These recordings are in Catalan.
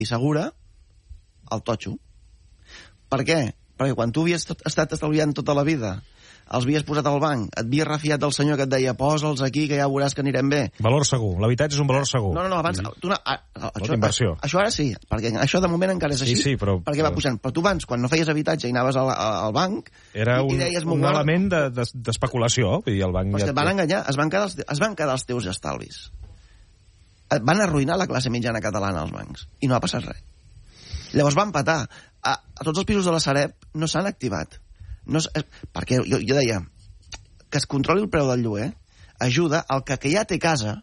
i segura, el totxo. Per què? Perquè quan tu havies estat estalviant tota la vida, els havies posat al banc, et havies refiat del senyor que et deia posa'ls aquí que ja veuràs que anirem bé. Valor segur. L'habitatge és un valor segur. No, abans... Això ara sí, perquè això de moment encara és així. Sí, però... Perquè va pujant. Però tu abans, quan no feies habitatge i anaves al banc... Era un element d'especulació. Vull dir, el banc però et van enganyar, es van quedar els teus estalvis. Et van arruïnar la classe mitjana catalana als bancs. I no ha passat res. Llavors van patar. A tots els pisos de la Sareb no s'han activat. Perquè jo deia que es controli el preu del lloguer ajuda al que ja té casa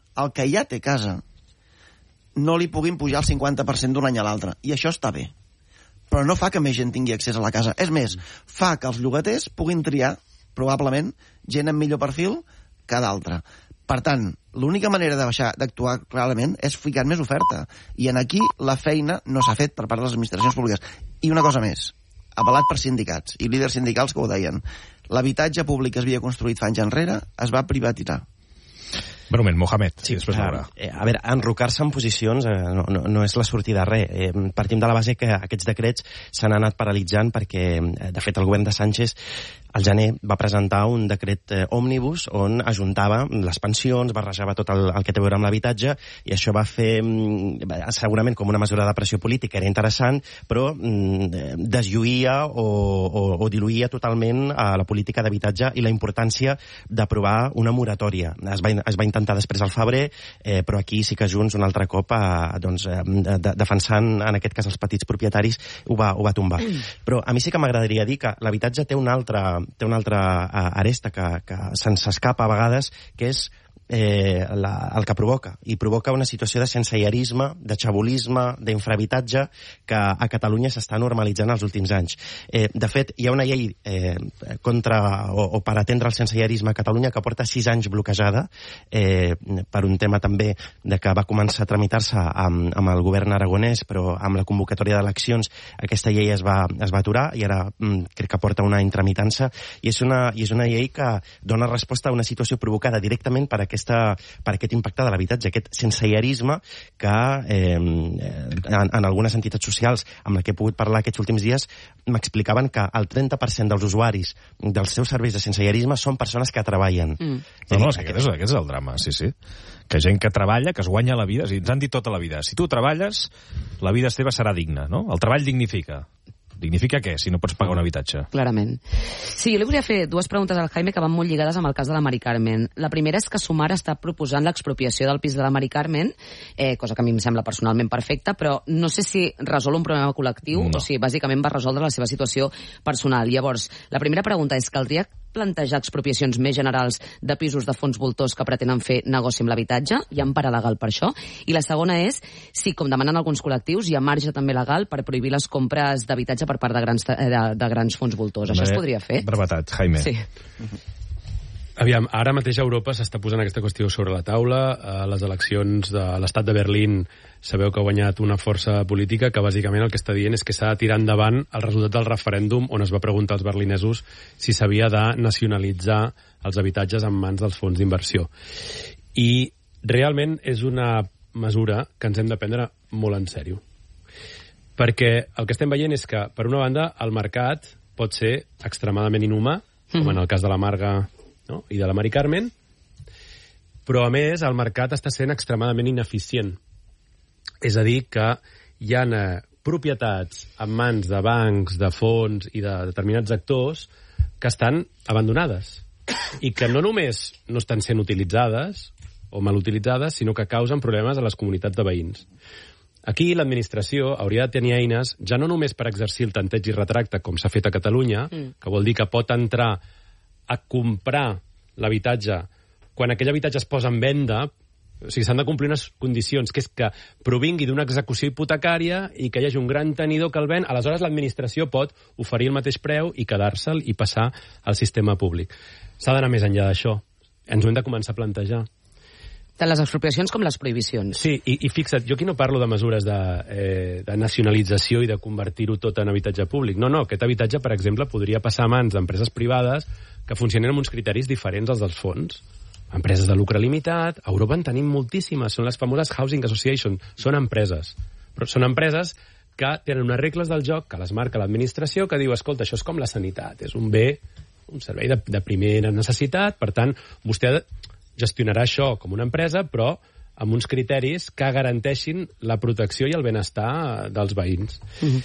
no li puguin pujar el 50% d'un any a l'altre, i això està bé, però no fa que més gent tingui accés a la casa. És més, fa que els llogaters puguin triar probablement gent amb millor perfil que d'altre. Per tant, l'única manera de baixar, d'actuar clarament, és ficar més oferta, i en aquí la feina no s'ha fet per part de les administracions públiques. I una cosa més, avalat per sindicats i líders sindicals que ho deien. L'habitatge públic que es havia construït fa anys enrere es va privatitzar. Per un moment, Mohamed, sí, després veurà. A veure, enrocar-se en posicions no és la sortida a res. Partim de la base que aquests decrets s'han anat paralitzant perquè, de fet, el govern de Sánchez al gener va presentar un decret òmnibus on ajuntava les pensions, barrejava tot el que té a veure amb l'habitatge, i això va fer, segurament com una mesura de pressió política, era interessant, però deslluïa o diluïa totalment la política d'habitatge i la importància d'aprovar una moratòria. Es va intentar després al febrer, però aquí sí que Junts un altre cop, defensant en aquest cas els petits propietaris, ho va tombar. Però a mi sí que m'agradaria dir que l'habitatge té una altra aresta que se'ns escapa a vegades, que és el que provoca, i provoca una situació de sensellarisme, de xabolisme, d'infrahabitatge que a Catalunya s'està normalitzant els últims anys. De fet, hi ha una llei contra o per atendre el sensellarisme a Catalunya que porta 6 anys bloquejada, per un tema també de que va començar a tramitar-se amb el govern aragonès, però amb la convocatòria d'eleccions aquesta llei es va aturar, i ara crec que porta un any tramitant-se, i és una llei que dona resposta a una situació provocada directament per aquest impacte de l'habitatge, aquest sensellarisme que en algunes entitats socials amb les que he pogut parlar aquests últims dies m'explicaven que el 30% dels usuaris dels seus serveis de sensellarisme són persones que treballen. No, aquest és el drama, sí. Que gent que treballa, que es guanya la vida, ens han dit tota la vida, si tu treballes, la vida teva serà digna, no? El treball dignifica. Dignifica què, si no pots pagar un habitatge? Clarament. Sí, jo li volia fer 2 preguntes al Jaime que van molt lligades amb el cas de la Mari Carmen. La primera és que Sumar està proposant l'expropiació del pis de la Mari Carmen, cosa que a mi em sembla personalment perfecta, però no sé si resol un problema col·lectiu o si bàsicament va resoldre la seva situació personal. Llavors, la primera pregunta és: caldria plantejar expropiacions més generals de pisos de fons voltors que pretenen fer negoci amb l'habitatge? Hi ha empara legal per això? I la segona és si, com demanen alguns col·lectius, hi ha marge també legal per prohibir les compres d'habitatge per part de grans fons voltors. Això es podria fer? Brevetat, Jaime. Sí. Aviam, ara mateix a Europa s'està posant aquesta qüestió sobre la taula. A les eleccions de l'estat de Berlín sabeu que ha guanyat una força política que bàsicament el que està dient és que s'ha de tirar endavant el resultat del referèndum on es va preguntar als berlinesos si s'havia de nacionalitzar els habitatges en mans dels fons d'inversió. I realment és una mesura que ens hem de prendre molt en sèrio. Perquè el que estem veient és que, per una banda, el mercat pot ser extremadament inhumà, com en el cas de la Marga, no? I de la Mari Carmen, però a més el mercat està sent extremadament ineficient. És a dir, que hi ha propietats en mans de bancs, de fons i de determinats actors que estan abandonades i que no només no estan sent utilitzades o mal utilitzades, sinó que causen problemes a les comunitats de veïns. Aquí l'administració hauria de tenir eines ja no només per exercir el tanteig i retracte com s'ha fet a Catalunya, que vol dir que pot entrar a comprar l'habitatge quan aquell habitatge es posa en venda. O sigui, s'han de complir unes condicions, que és que provingui d'una execució hipotecària i que hi hagi un gran tenidor que el ven. Aleshores, l'administració pot oferir el mateix preu i quedar-se'l i passar al sistema públic. S'ha d'anar més enllà d'això. Ens ho hem de començar a plantejar. Tant les expropiacions com les prohibicions. Sí, i fixa't, jo aquí no parlo de mesures de nacionalització i de convertir-ho tot en habitatge públic. No, aquest habitatge, per exemple, podria passar a mans d'empreses privades que funcionen amb uns criteris diferents als dels fons. Empreses de lucre limitat, a Europa en tenim moltíssimes, són les famoses Housing Association, són empreses. Però són empreses que tenen unes regles del joc que les marca l'administració, que diu, escolta, això és com la sanitat, és un bé, un servei de primera necessitat, per tant, vostè gestionarà això com una empresa, però amb uns criteris que garanteixin la protecció i el benestar dels veïns.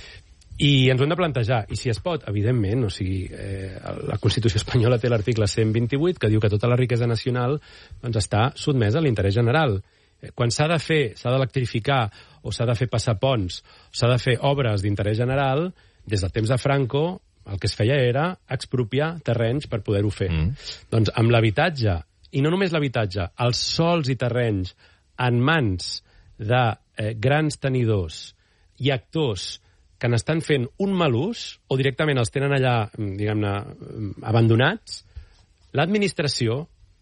I ens ho hem de plantejar, i si es pot, evidentment, o sigui, la Constitució espanyola té l'article 128 que diu que tota la riquesa nacional doncs, està sotmesa a l'interès general. Quan s'ha de fer, s'ha d'electrificar, o s'ha de fer passar ponts, o s'ha de fer obres d'interès general, des del temps de Franco, el que es feia era expropiar terrenys per poder-ho fer. Doncs amb l'habitatge, i no només l'habitatge, els sols i terrenys en mans de grans tenidors i actors que n'estan fent un mal ús, o directament els tenen allà, diguem-ne, abandonats, l'administració,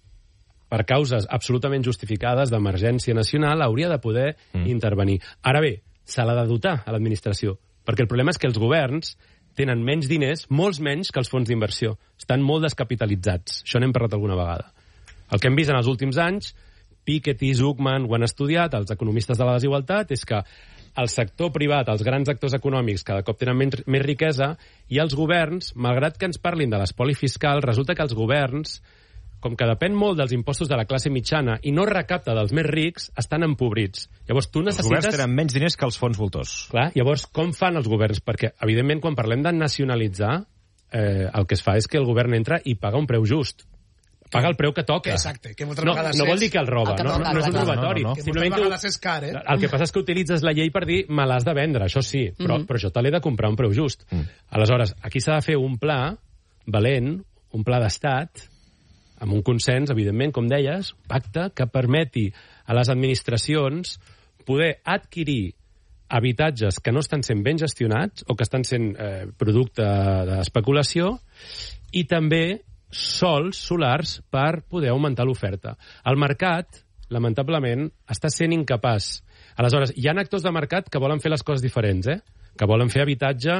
per causes absolutament justificades d'emergència nacional, hauria de poder intervenir. Ara bé, se l'ha de dotar a l'administració, perquè el problema és que els governs tenen menys diners, molts menys que els fons d'inversió. Estan molt descapitalitzats. Això n'hem parlat alguna vegada. El que hem vist en els últims anys, Piketty i Zuckman ho han estudiat, els economistes de la desigualtat, és que el sector privat, els grans actors econòmics, cada cop tenen més riquesa, i els governs, malgrat que ens parlin de l'espoli fiscal, resulta que els governs, com que depèn molt dels impostos de la classe mitjana i no recapta dels més rics, estan empobrits. Llavors, tu necessites... Els governs tenen menys diners que els fons voltors. Clar, llavors, com fan els governs? Perquè, evidentment, quan parlem de nacionalitzar, el que es fa és que el govern entra i paga un preu just. Paga el preu que toca. Exacte, que moltes vegades no vol dir que el roba, no és un robatori. Que moltes vegades és car, El que passa és que utilitzes la llei per dir me l'has de vendre, això sí, però jo te l'he de comprar a un preu just. Aleshores, aquí s'ha de fer un pla valent, un pla d'estat, amb un consens, evidentment, com deies, pacte que permeti a les administracions poder adquirir habitatges que no estan sent ben gestionats o que estan sent producte d'especulació, i també sols solars per poder augmentar l'oferta. El mercat, lamentablement, està sent incapaç. Aleshores, hi ha actors de mercat que volen fer les coses diferents, que volen fer habitatge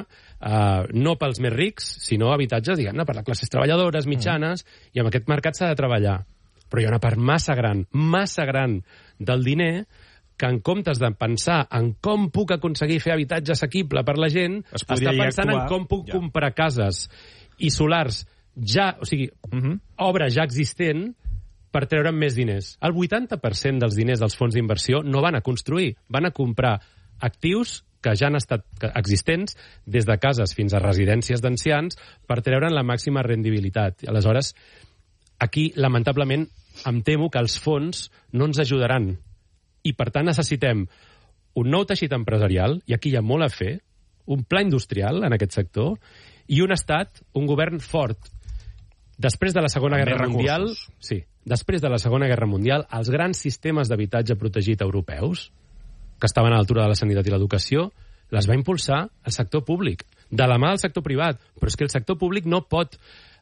no pels més rics, sinó habitatges, diguem-ne, per les classes treballadores, mitjanes, i amb aquest mercat s'ha de treballar. Però hi ha una part massa gran del diner que en comptes de pensar en com puc aconseguir fer habitatge assequible per la gent, està pensant en com puc comprar cases i solars ja, o sigui, obra ja existent per treure'n més diners. El 80% dels diners dels fons d'inversió no van a construir, van a comprar actius que ja han estat existents, des de cases fins a residències d'ancians, per treure'n la màxima rendibilitat. Aleshores, aquí, lamentablement, em temo que els fons no ens ajudaran. I, per tant, necessitem un nou teixit empresarial, i aquí hi ha molt a fer, un pla industrial en aquest sector, i un estat, un govern fort. Després de la Segona Guerra Mundial, després de la Segona Guerra Mundial, els grans sistemes d'habitatge protegit europeus, que estaven a l'altura de la sanitat i l'educació, les va impulsar el sector públic, de la mà del sector privat. Però és que el sector públic no pot,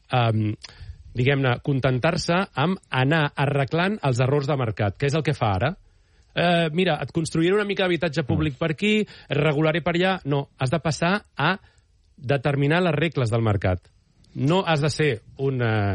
diguem-ne, contentar-se amb anar arreglant els errors de mercat, que és el que fa ara. Mira, et construiré una mica d'habitatge públic per aquí, regularé per allà... No, has de passar a determinar les regles del mercat. No has de ser un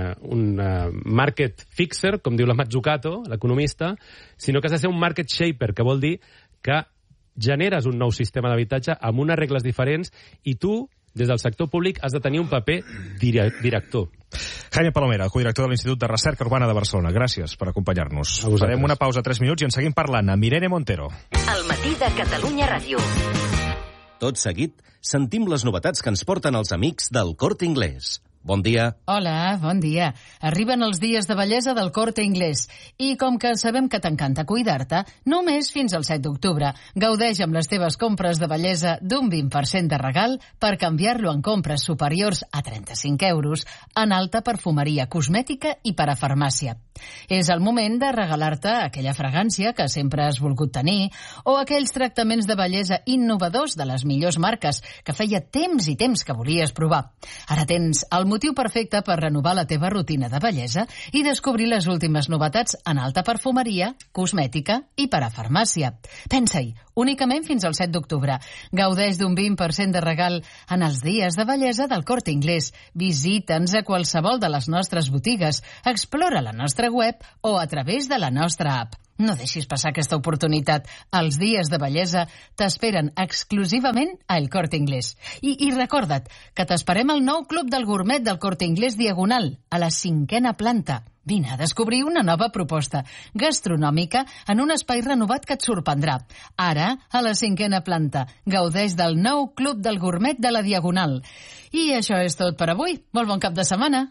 market fixer, com diu la Mazzucato, l'economista, sinó que has de ser un market shaper, que vol dir que generes un nou sistema d'habitatge amb unes regles diferents i tu, des del sector públic, has de tenir un paper director. Jaime Palomera, codirector de l'Institut de Recerca Urbana de Barcelona. Gràcies per acompanyar-nos. Farem una pausa 3 minuts i en seguim parlant amb Irene Montero. El matí de Catalunya Ràdio. Tot seguit, sentim les novetats que ens porten els amics del Corte Inglés. Bon dia. Hola, bon dia. Arriben els dies de bellesa del Corte Inglés i com que sabem que t'encanta cuidar-te, només fins al 7 d'octubre. Gaudeix amb les teves compres de bellesa d'un 20% de regal per canviar-lo en compres superiors a 35 euros en alta perfumeria cosmètica i per a farmàcia. És el moment de regalar-te aquella fragància que sempre has volgut tenir o aquells tractaments de bellesa innovadors de les millors marques que feia temps i temps que volies provar. Ara tens el motiu perfecte per renovar la teva rutina de bellesa i descobrir les últimes novetats en alta perfumeria, cosmètica i per a farmàcia. Pensa-hi, únicament fins al 7 d'octubre. Gaudeix d'un 20% de regal en els dies de bellesa del Corte Inglés. Visita'ns a qualsevol de les nostres botigues. Explora la nostra web o a través de la nostra app. No deixis passar aquesta oportunitat. Els dies de bellesa t'esperen exclusivament a El Corte Inglés. I recorda't que t'esperem al nou Club del Gourmet del Corte Inglés Diagonal, a la 5ª planta. Vine a descobrir una nova proposta gastronòmica en un espai renovat que et sorprendrà. Ara, a la 5ª planta, gaudeix del nou Club del Gourmet de la Diagonal. I això és tot per avui. Molt bon cap de setmana.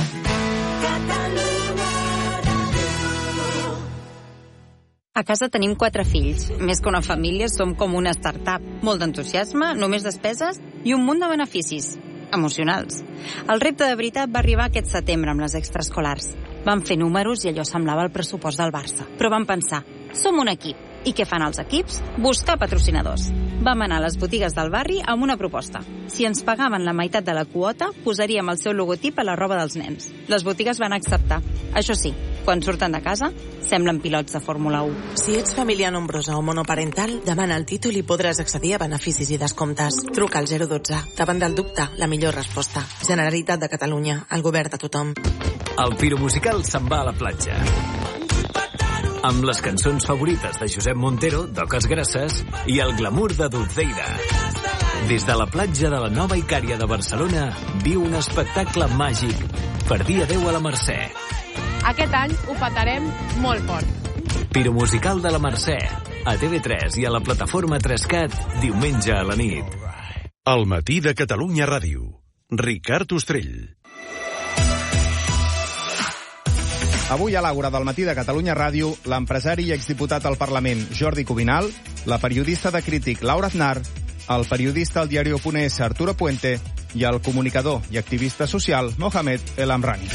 A casa tenim 4 fills. Més que una família, som com una startup. Molt d'entusiasme, només despeses i un munt de beneficis emocionals. El repte de veritat va arribar aquest setembre amb les extraescolars. Vam fer números i allò semblava el pressupost del Barça. Però vam pensar, som un equip. I què fan els equips? Buscar patrocinadors. Vam anar a les botigues del barri amb una proposta. Si ens pagaven la meitat de la quota, posaríem el seu logotip a la roba dels nens. Les botigues van acceptar. Això sí, quan surten de casa, semblen pilots de Fórmula 1. Si ets família nombrosa o monoparental, demana el títol i podràs accedir a beneficis i descomptes. Truca al 012. Davant del dubte, la millor resposta. Generalitat de Catalunya. El govern de tothom. El piromusical se'n va a la platja. Amb les cançons favorites de Josep Montero, d'Oques Grasses, i el glamour de Dulceida. Des de la platja de la Nova Icària de Barcelona, viu un espectacle màgic per dir adeu a la Mercè. Aquest any ho petarem molt fort. Piromusical de la Mercè, a TV3 i a la plataforma 3CAT, diumenge a la nit. El matí de Catalunya Ràdio. Ricard Ostrell. Avui a l'Àgora del matí de Catalunya Ràdio, l'empresari i exdiputat al Parlament Jordi Cuminal, la periodista de Crític Laura Aznar, el periodista al diario.es Arturo Puente i el comunicador i activista social Mohamed El Amrani.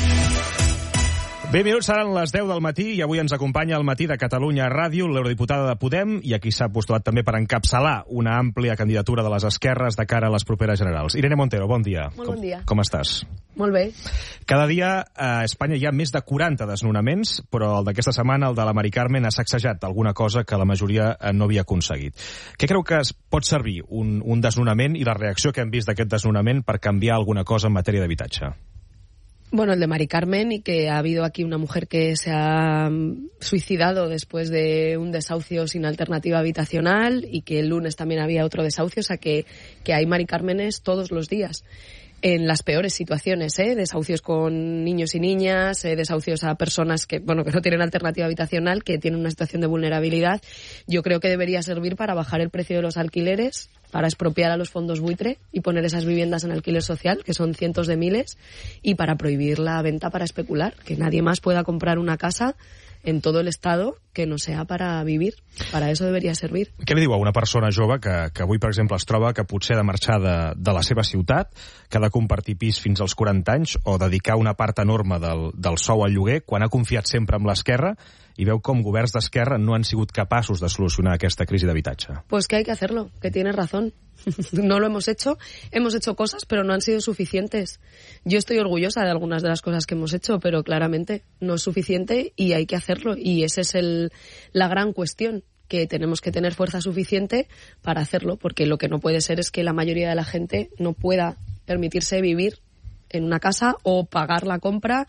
20 minuts seran les 10 del matí i avui ens acompanya al matí de Catalunya Ràdio l'eurodiputada de Podem i aquí s'ha postulat també per encapçalar una àmplia candidatura de les esquerres de cara a les properes generals. Irene Montero, bon dia. Molt bon dia. Com estàs? Molt bé. Cada dia a Espanya hi ha més de 40 desnonaments, però el d'aquesta setmana, el de la Mari Carmen, ha sacsejat alguna cosa que la majoria no havia aconseguit. Què creu que es pot servir un desnonament i la reacció que hem vist d'aquest desnonament per canviar alguna cosa en matèria d'habitatge? Bueno, el de Mari Carmen, y que ha habido aquí una mujer que se ha suicidado después de un desahucio sin alternativa habitacional y que el lunes también había otro desahucio, o sea que hay Mari Cármenes todos los días. En las peores situaciones, desahucios con niños y niñas, desahucios a personas que no tienen alternativa habitacional, que tienen una situación de vulnerabilidad. Yo creo que debería servir para bajar el precio de los alquileres, para expropiar a los fondos buitre y poner esas viviendas en alquiler social, que son cientos de miles, y para prohibir la venta para especular, que nadie más pueda comprar una casa en todo el Estado que no sea para vivir. Para eso deberia servir. Què li diu a una persona jove que avui, per exemple, es troba que potser ha de marxar de la seva ciutat, que ha de compartir pis fins als 40 anys o dedicar una part enorme del sou al lloguer, quan ha confiat sempre en l'esquerra i veu com governs d'esquerra no han sigut capaços de solucionar aquesta crisi d'habitatge? Pues que hay que hacerlo, que tienes razón. No lo hemos hecho cosas, pero no han sido suficientes. Yo estoy orgullosa de algunas de las cosas que hemos hecho, pero claramente no es suficiente y hay que hacerlo. Y esa es la gran cuestión, que tenemos que tener fuerza suficiente para hacerlo, porque lo que no puede ser es que la mayoría de la gente no pueda permitirse vivir en una casa o pagar la compra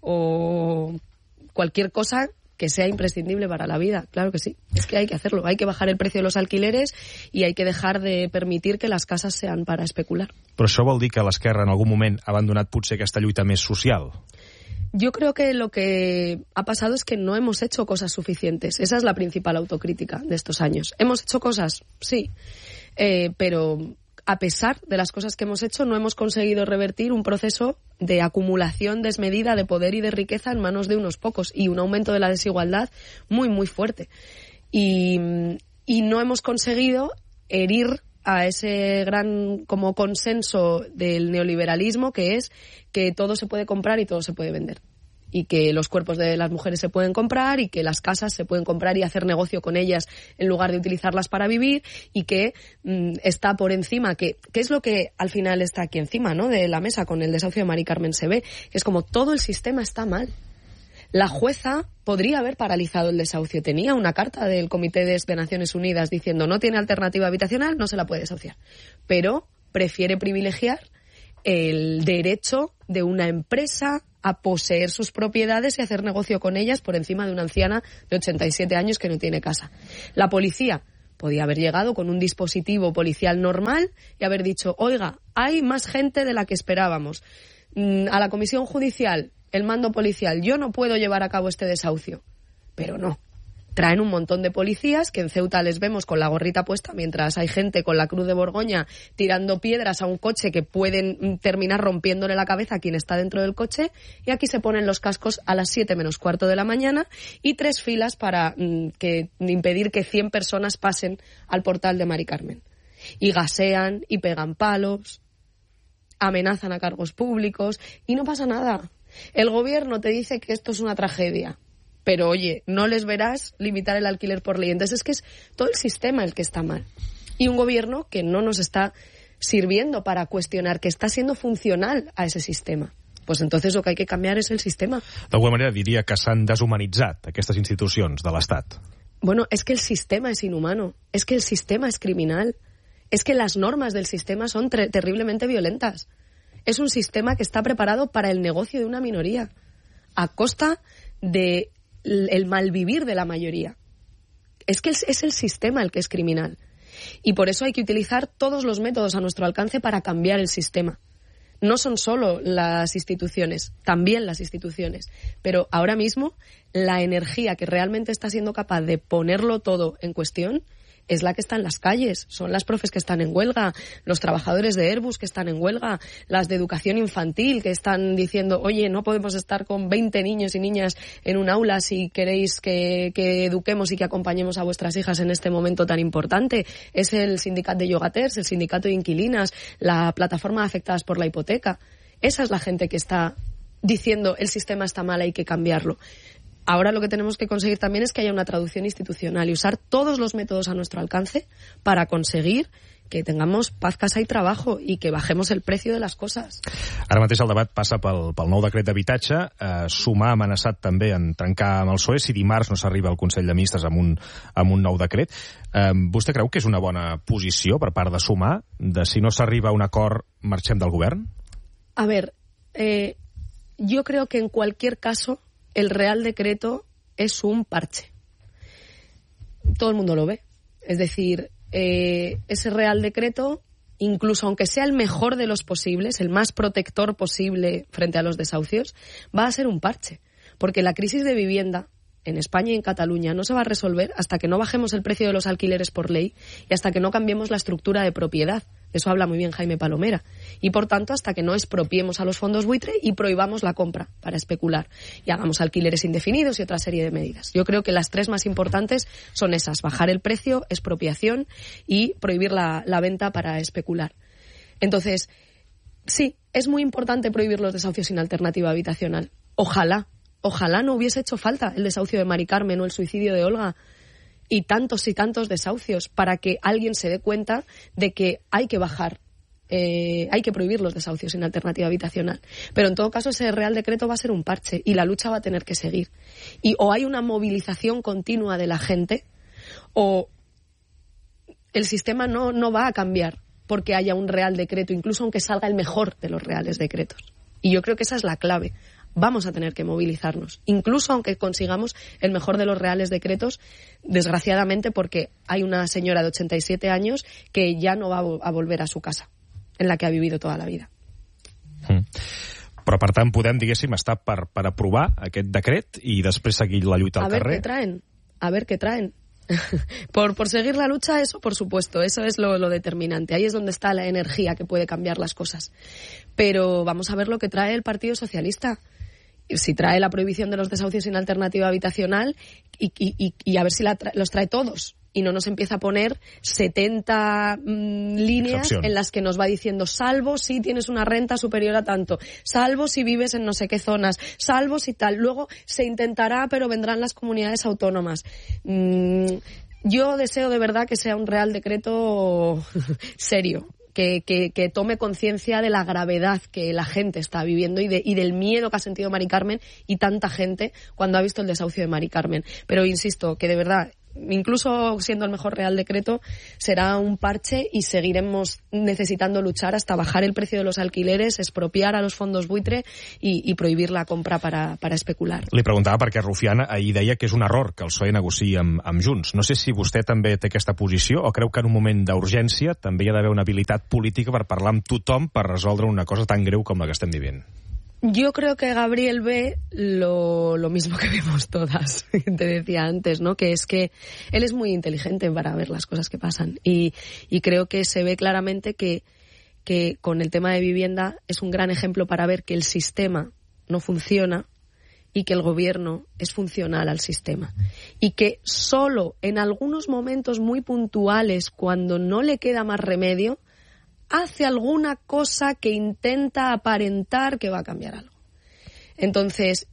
o cualquier cosa que sea imprescindible para la vida. Claro que sí, es que hay que hacerlo. Hay que bajar el precio de los alquileres y hay que dejar de permitir que las casas sean para especular. Però això vol dir que l'esquerra en algun moment ha abandonat potser aquesta lluita més social? Yo creo que lo que ha pasado es que no hemos hecho cosas suficientes. Esa es la principal autocrítica de estos años. ¿Hemos hecho cosas? Sí, pero a pesar de las cosas que hemos hecho, no hemos conseguido revertir un proceso de acumulación desmedida de poder y de riqueza en manos de unos pocos y un aumento de la desigualdad muy, muy fuerte. Y no hemos conseguido herir a ese gran como consenso del neoliberalismo, que es que todo se puede comprar y todo se puede vender. Y que los cuerpos de las mujeres se pueden comprar y que las casas se pueden comprar y hacer negocio con ellas en lugar de utilizarlas para vivir, y que está por encima, que es lo que al final está aquí encima, ¿no?, de la mesa con el desahucio de Mari Carmen se ve, que es como todo el sistema está mal. La jueza podría haber paralizado el desahucio. Tenía una carta del Comité de Naciones Unidas diciendo no tiene alternativa habitacional, no se la puede desahuciar. Pero prefiere privilegiar el derecho de una empresa a poseer sus propiedades y hacer negocio con ellas por encima de una anciana de 87 años que no tiene casa. La policía podía haber llegado con un dispositivo policial normal y haber dicho, oiga, hay más gente de la que esperábamos. A la comisión judicial, el mando policial, yo no puedo llevar a cabo este desahucio. Pero no. Traen un montón de policías que en Ceuta les vemos con la gorrita puesta mientras hay gente con la Cruz de Borgoña tirando piedras a un coche que pueden terminar rompiéndole la cabeza a quien está dentro del coche, y aquí se ponen los cascos a las 7 menos cuarto de la mañana y 3 filas para impedir que 100 personas pasen al portal de Mari Carmen. Y gasean y pegan palos, amenazan a cargos públicos y no pasa nada. El gobierno te dice que esto es una tragedia. Pero, oye, no les verás limitar el alquiler por ley. Entonces es que es todo el sistema el que está mal. Y un gobierno que no nos está sirviendo para cuestionar, que está siendo funcional a ese sistema. Pues entonces lo que hay que cambiar es el sistema. D'alguna manera diria que s'han deshumanitzat aquestes institucions de l'Estat. Bueno, es que el sistema es inhumano. Es que el sistema es criminal. Es que las normas del sistema son terriblemente violentas. Es un sistema que está preparado para el negocio de una minoría, a costa de el malvivir de la mayoría. Es que es el sistema el que es criminal. Y por eso hay que utilizar todos los métodos a nuestro alcance para cambiar el sistema. No son solo las instituciones, también las instituciones. Pero ahora mismo la energía que realmente está siendo capaz de ponerlo todo en cuestión es la que está en las calles. Son las profes que están en huelga, los trabajadores de Airbus que están en huelga, las de educación infantil que están diciendo, oye, no podemos estar con 20 niños y niñas en un aula si queréis que eduquemos y que acompañemos a vuestras hijas en este momento tan importante. Es el sindicato de llogaters, el sindicato de inquilinas, la plataforma de afectadas por la hipoteca. Esa es la gente que está diciendo el sistema está mal, hay que cambiarlo. Ahora lo que tenemos que conseguir también es que haya una traducción institucional y usar todos los métodos a nuestro alcance para conseguir que tengamos paz, casa y trabajo i que bajemos el precio de les coses. Ara mateix el debat passa pel nou decret d'habitatge. Sumar ha amenaçat també en trencar amb el PSOE si dimarts no s'arriba al Consell de Ministres amb un nou decret. Vostè creu que és una bona posició per part de Sumar, de si no s'arriba a un acord marxem del govern? A ver, yo creo que en cualquier caso el Real Decreto es un parche. Todo el mundo lo ve. Es decir, ese Real Decreto, incluso aunque sea el mejor de los posibles, el más protector posible frente a los desahucios, va a ser un parche. Porque la crisis de vivienda en España y en Cataluña no se va a resolver hasta que no bajemos el precio de los alquileres por ley y hasta que no cambiemos la estructura de propiedad. Eso habla muy bien Jaime Palomera. Y, por tanto, hasta que no expropiemos a los fondos buitre y prohibamos la compra para especular. Y hagamos alquileres indefinidos y otra serie de medidas. Yo creo que las 3 más importantes son esas: bajar el precio, expropiación y prohibir la venta para especular. Entonces, sí, es muy importante prohibir los desahucios sin alternativa habitacional. Ojalá no hubiese hecho falta el desahucio de Mari Carmen o el suicidio de Olga y tantos desahucios para que alguien se dé cuenta de que hay que bajar, hay que prohibir los desahucios sin alternativa habitacional. Pero en todo caso ese Real Decreto va a ser un parche y la lucha va a tener que seguir. Y o hay una movilización continua de la gente o el sistema no va a cambiar porque haya un Real Decreto, incluso aunque salga el mejor de los Reales Decretos. Y yo creo que esa es la clave. Vamos a tener que movilizarnos, incluso aunque consigamos el mejor de los Reales Decretos, desgraciadamente porque hay una señora de 87 años que ya no va a volver a su casa, en la que ha vivido toda la vida. Però, per tant, podem, diguéssim, estar per aprovar aquest decret i després seguir la lluita al carrer? A ver qué traen. Por seguir la lucha, eso por supuesto, eso es lo determinante. Ahí es donde está la energía que puede cambiar las cosas. Pero vamos a ver lo que trae el Partido Socialista. Si trae la prohibición de los desahucios sin alternativa habitacional y a ver si los trae todos y no nos empieza a poner 70 líneas en las que nos va diciendo salvo si tienes una renta superior a tanto, salvo si vives en no sé qué zonas, salvo si tal. Luego se intentará, pero vendrán las comunidades autónomas. Yo deseo de verdad que sea un Real Decreto serio. Que tome conciencia de la gravedad que la gente está viviendo y del miedo que ha sentido Mari Carmen y tanta gente cuando ha visto el desahucio de Mari Carmen. Pero insisto, que de verdad incluso siendo el mejor Real Decreto, será un parche y seguiremos necesitando luchar hasta bajar el precio de los alquileres, expropiar a los fondos buitre y prohibir la compra para especular. Li preguntava perquè Rufián ahir deia que és un error que el PSOE negociï amb Junts. No sé si vostè també té aquesta posició o creu que en un moment d'urgència també hi ha d'haver una habilitat política per parlar amb tothom per resoldre una cosa tan greu com la que estem vivint. Yo creo que Gabriel ve lo mismo que vemos todas, te decía antes, ¿no? Que es que él es muy inteligente para ver las cosas que pasan y creo que se ve claramente que con el tema de vivienda es un gran ejemplo para ver que el sistema no funciona y que el gobierno es funcional al sistema y que solo en algunos momentos muy puntuales, cuando no le queda más remedio, hace alguna cosa que intenta aparentar que va a cambiar algo. Entonces,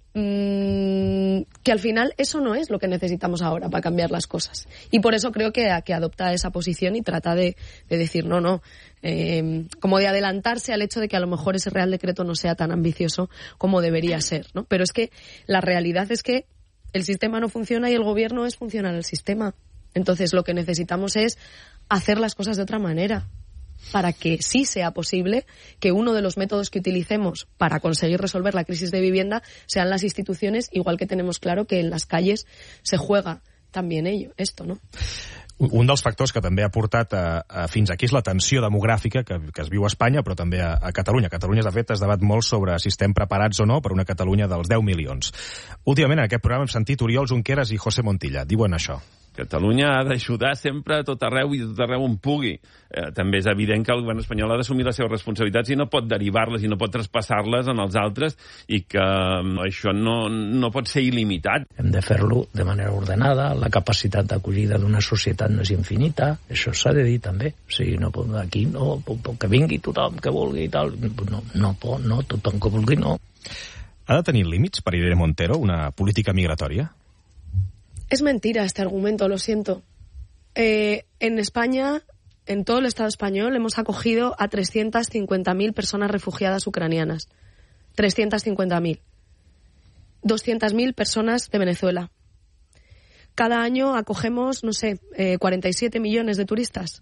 que al final eso no es lo que necesitamos ahora para cambiar las cosas. Y por eso creo que adopta esa posición y trata de decir no, como de adelantarse al hecho de que a lo mejor ese Real Decreto no sea tan ambicioso como debería ser, ¿no? Pero es que la realidad es que el sistema no funciona y el gobierno es funcional al sistema. Entonces lo que necesitamos es hacer las cosas de otra manera, para que sí sea posible que uno de los métodos que utilicemos para conseguir resolver la crisis de vivienda sean las instituciones, igual que tenemos claro que en las calles se juega también esto, ¿no? Un dels factors que també ha portat fins aquí és la tensió demogràfica que es viu a Espanya, però també a Catalunya. A Catalunya, de fet, es debat molt sobre si estem preparats o no per una Catalunya dels 10 milions. Últimament, en aquest programa hem sentit Oriol Junqueras i José Montilla. Diuen això. Catalunya ha d'ajudar sempre a tot arreu i a tot arreu on pugui. També és evident que el govern espanyol ha d'assumir les seves responsabilitats i no pot derivar-les i no pot traspassar-les en els altres i que això no pot ser il·limitat. Hem de fer-lo de manera ordenada, la capacitat d'acollida d'una societat no és infinita, això s'ha de dir també. O sigui, aquí no, que vingui tothom que vulgui i tal, no, tothom que vulgui no. Ha de tenir límits per Irene Montero una política migratòria? Es mentira este argumento, lo siento. En España, en todo el Estado español, hemos acogido a 350.000 personas refugiadas ucranianas. 350.000. 200.000 personas de Venezuela. Cada año acogemos, 47 millones de turistas.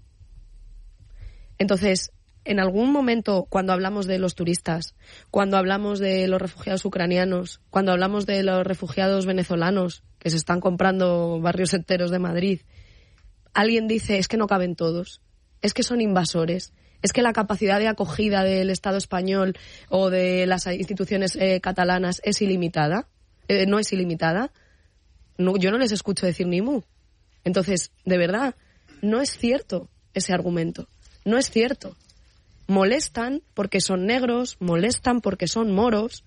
Entonces, en algún momento, cuando hablamos de los turistas, cuando hablamos de los refugiados ucranianos, cuando hablamos de los refugiados venezolanos que se están comprando barrios enteros de Madrid, alguien dice, es que no caben todos, es que son invasores, es que la capacidad de acogida del Estado español o de las instituciones catalanas es ilimitada, no es ilimitada. No, yo no les escucho decir ni mu. Entonces, de verdad, no es cierto ese argumento, no es cierto. Molestan porque son negros, molestan porque son moros,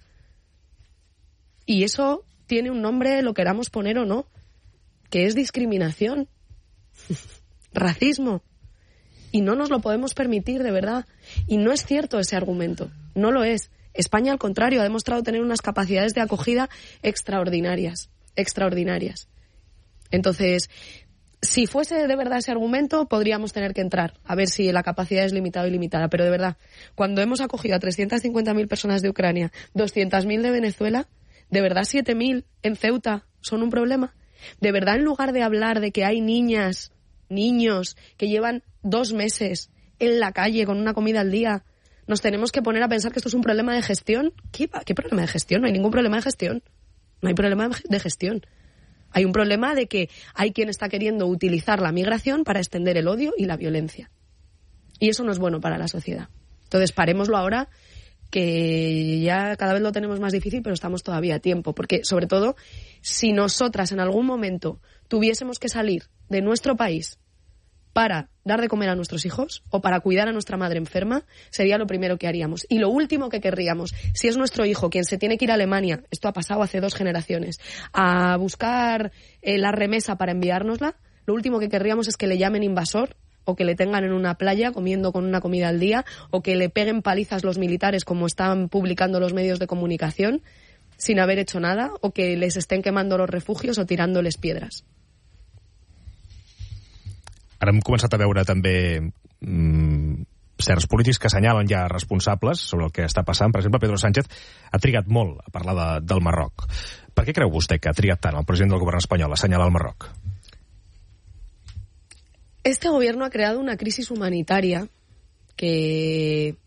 y eso tiene un nombre, lo queramos poner o no, que es discriminación, racismo, y no nos lo podemos permitir, de verdad. Y no es cierto ese argumento, no lo es. España, al contrario, ha demostrado tener unas capacidades de acogida extraordinarias. Entonces, si fuese de verdad ese argumento, podríamos tener que entrar a ver si la capacidad es limitada o ilimitada. Pero de verdad, cuando hemos acogido a 350.000 personas de Ucrania, 200.000 de Venezuela, ¿de verdad 7.000 en Ceuta son un problema? ¿De verdad, en lugar de hablar de que hay niños que llevan 2 meses en la calle con una comida al día, nos tenemos que poner a pensar que esto es un problema de gestión? ¿Qué problema de gestión? No hay ningún problema de gestión. No hay problema de gestión. Hay un problema de que hay quien está queriendo utilizar la migración para extender el odio y la violencia. Y eso no es bueno para la sociedad. Entonces, parémoslo ahora, que ya cada vez lo tenemos más difícil, pero estamos todavía a tiempo. Porque, sobre todo, si nosotras en algún momento tuviésemos que salir de nuestro país para dar de comer a nuestros hijos o para cuidar a nuestra madre enferma, sería lo primero que haríamos. Y lo último que querríamos, si es nuestro hijo quien se tiene que ir a Alemania, esto ha pasado hace 2 generaciones, a buscar la remesa para enviárnosla, lo último que querríamos es que le llamen invasor, o que le tengan en una playa comiendo con una comida al día, o que le peguen palizas los militares, como están publicando los medios de comunicación, sin haber hecho nada, o que les estén quemando los refugios o tirándoles piedras. Ara hem començat a veure també certs polítics que assenyalen ja responsables sobre el que està passant. Per exemple, Pedro Sánchez ha trigat molt a parlar del Marroc. Per què creu vostè que ha trigat tant el president del govern espanyol a assenyalar el Marroc? Este gobierno ha creado una crisis humanitaria de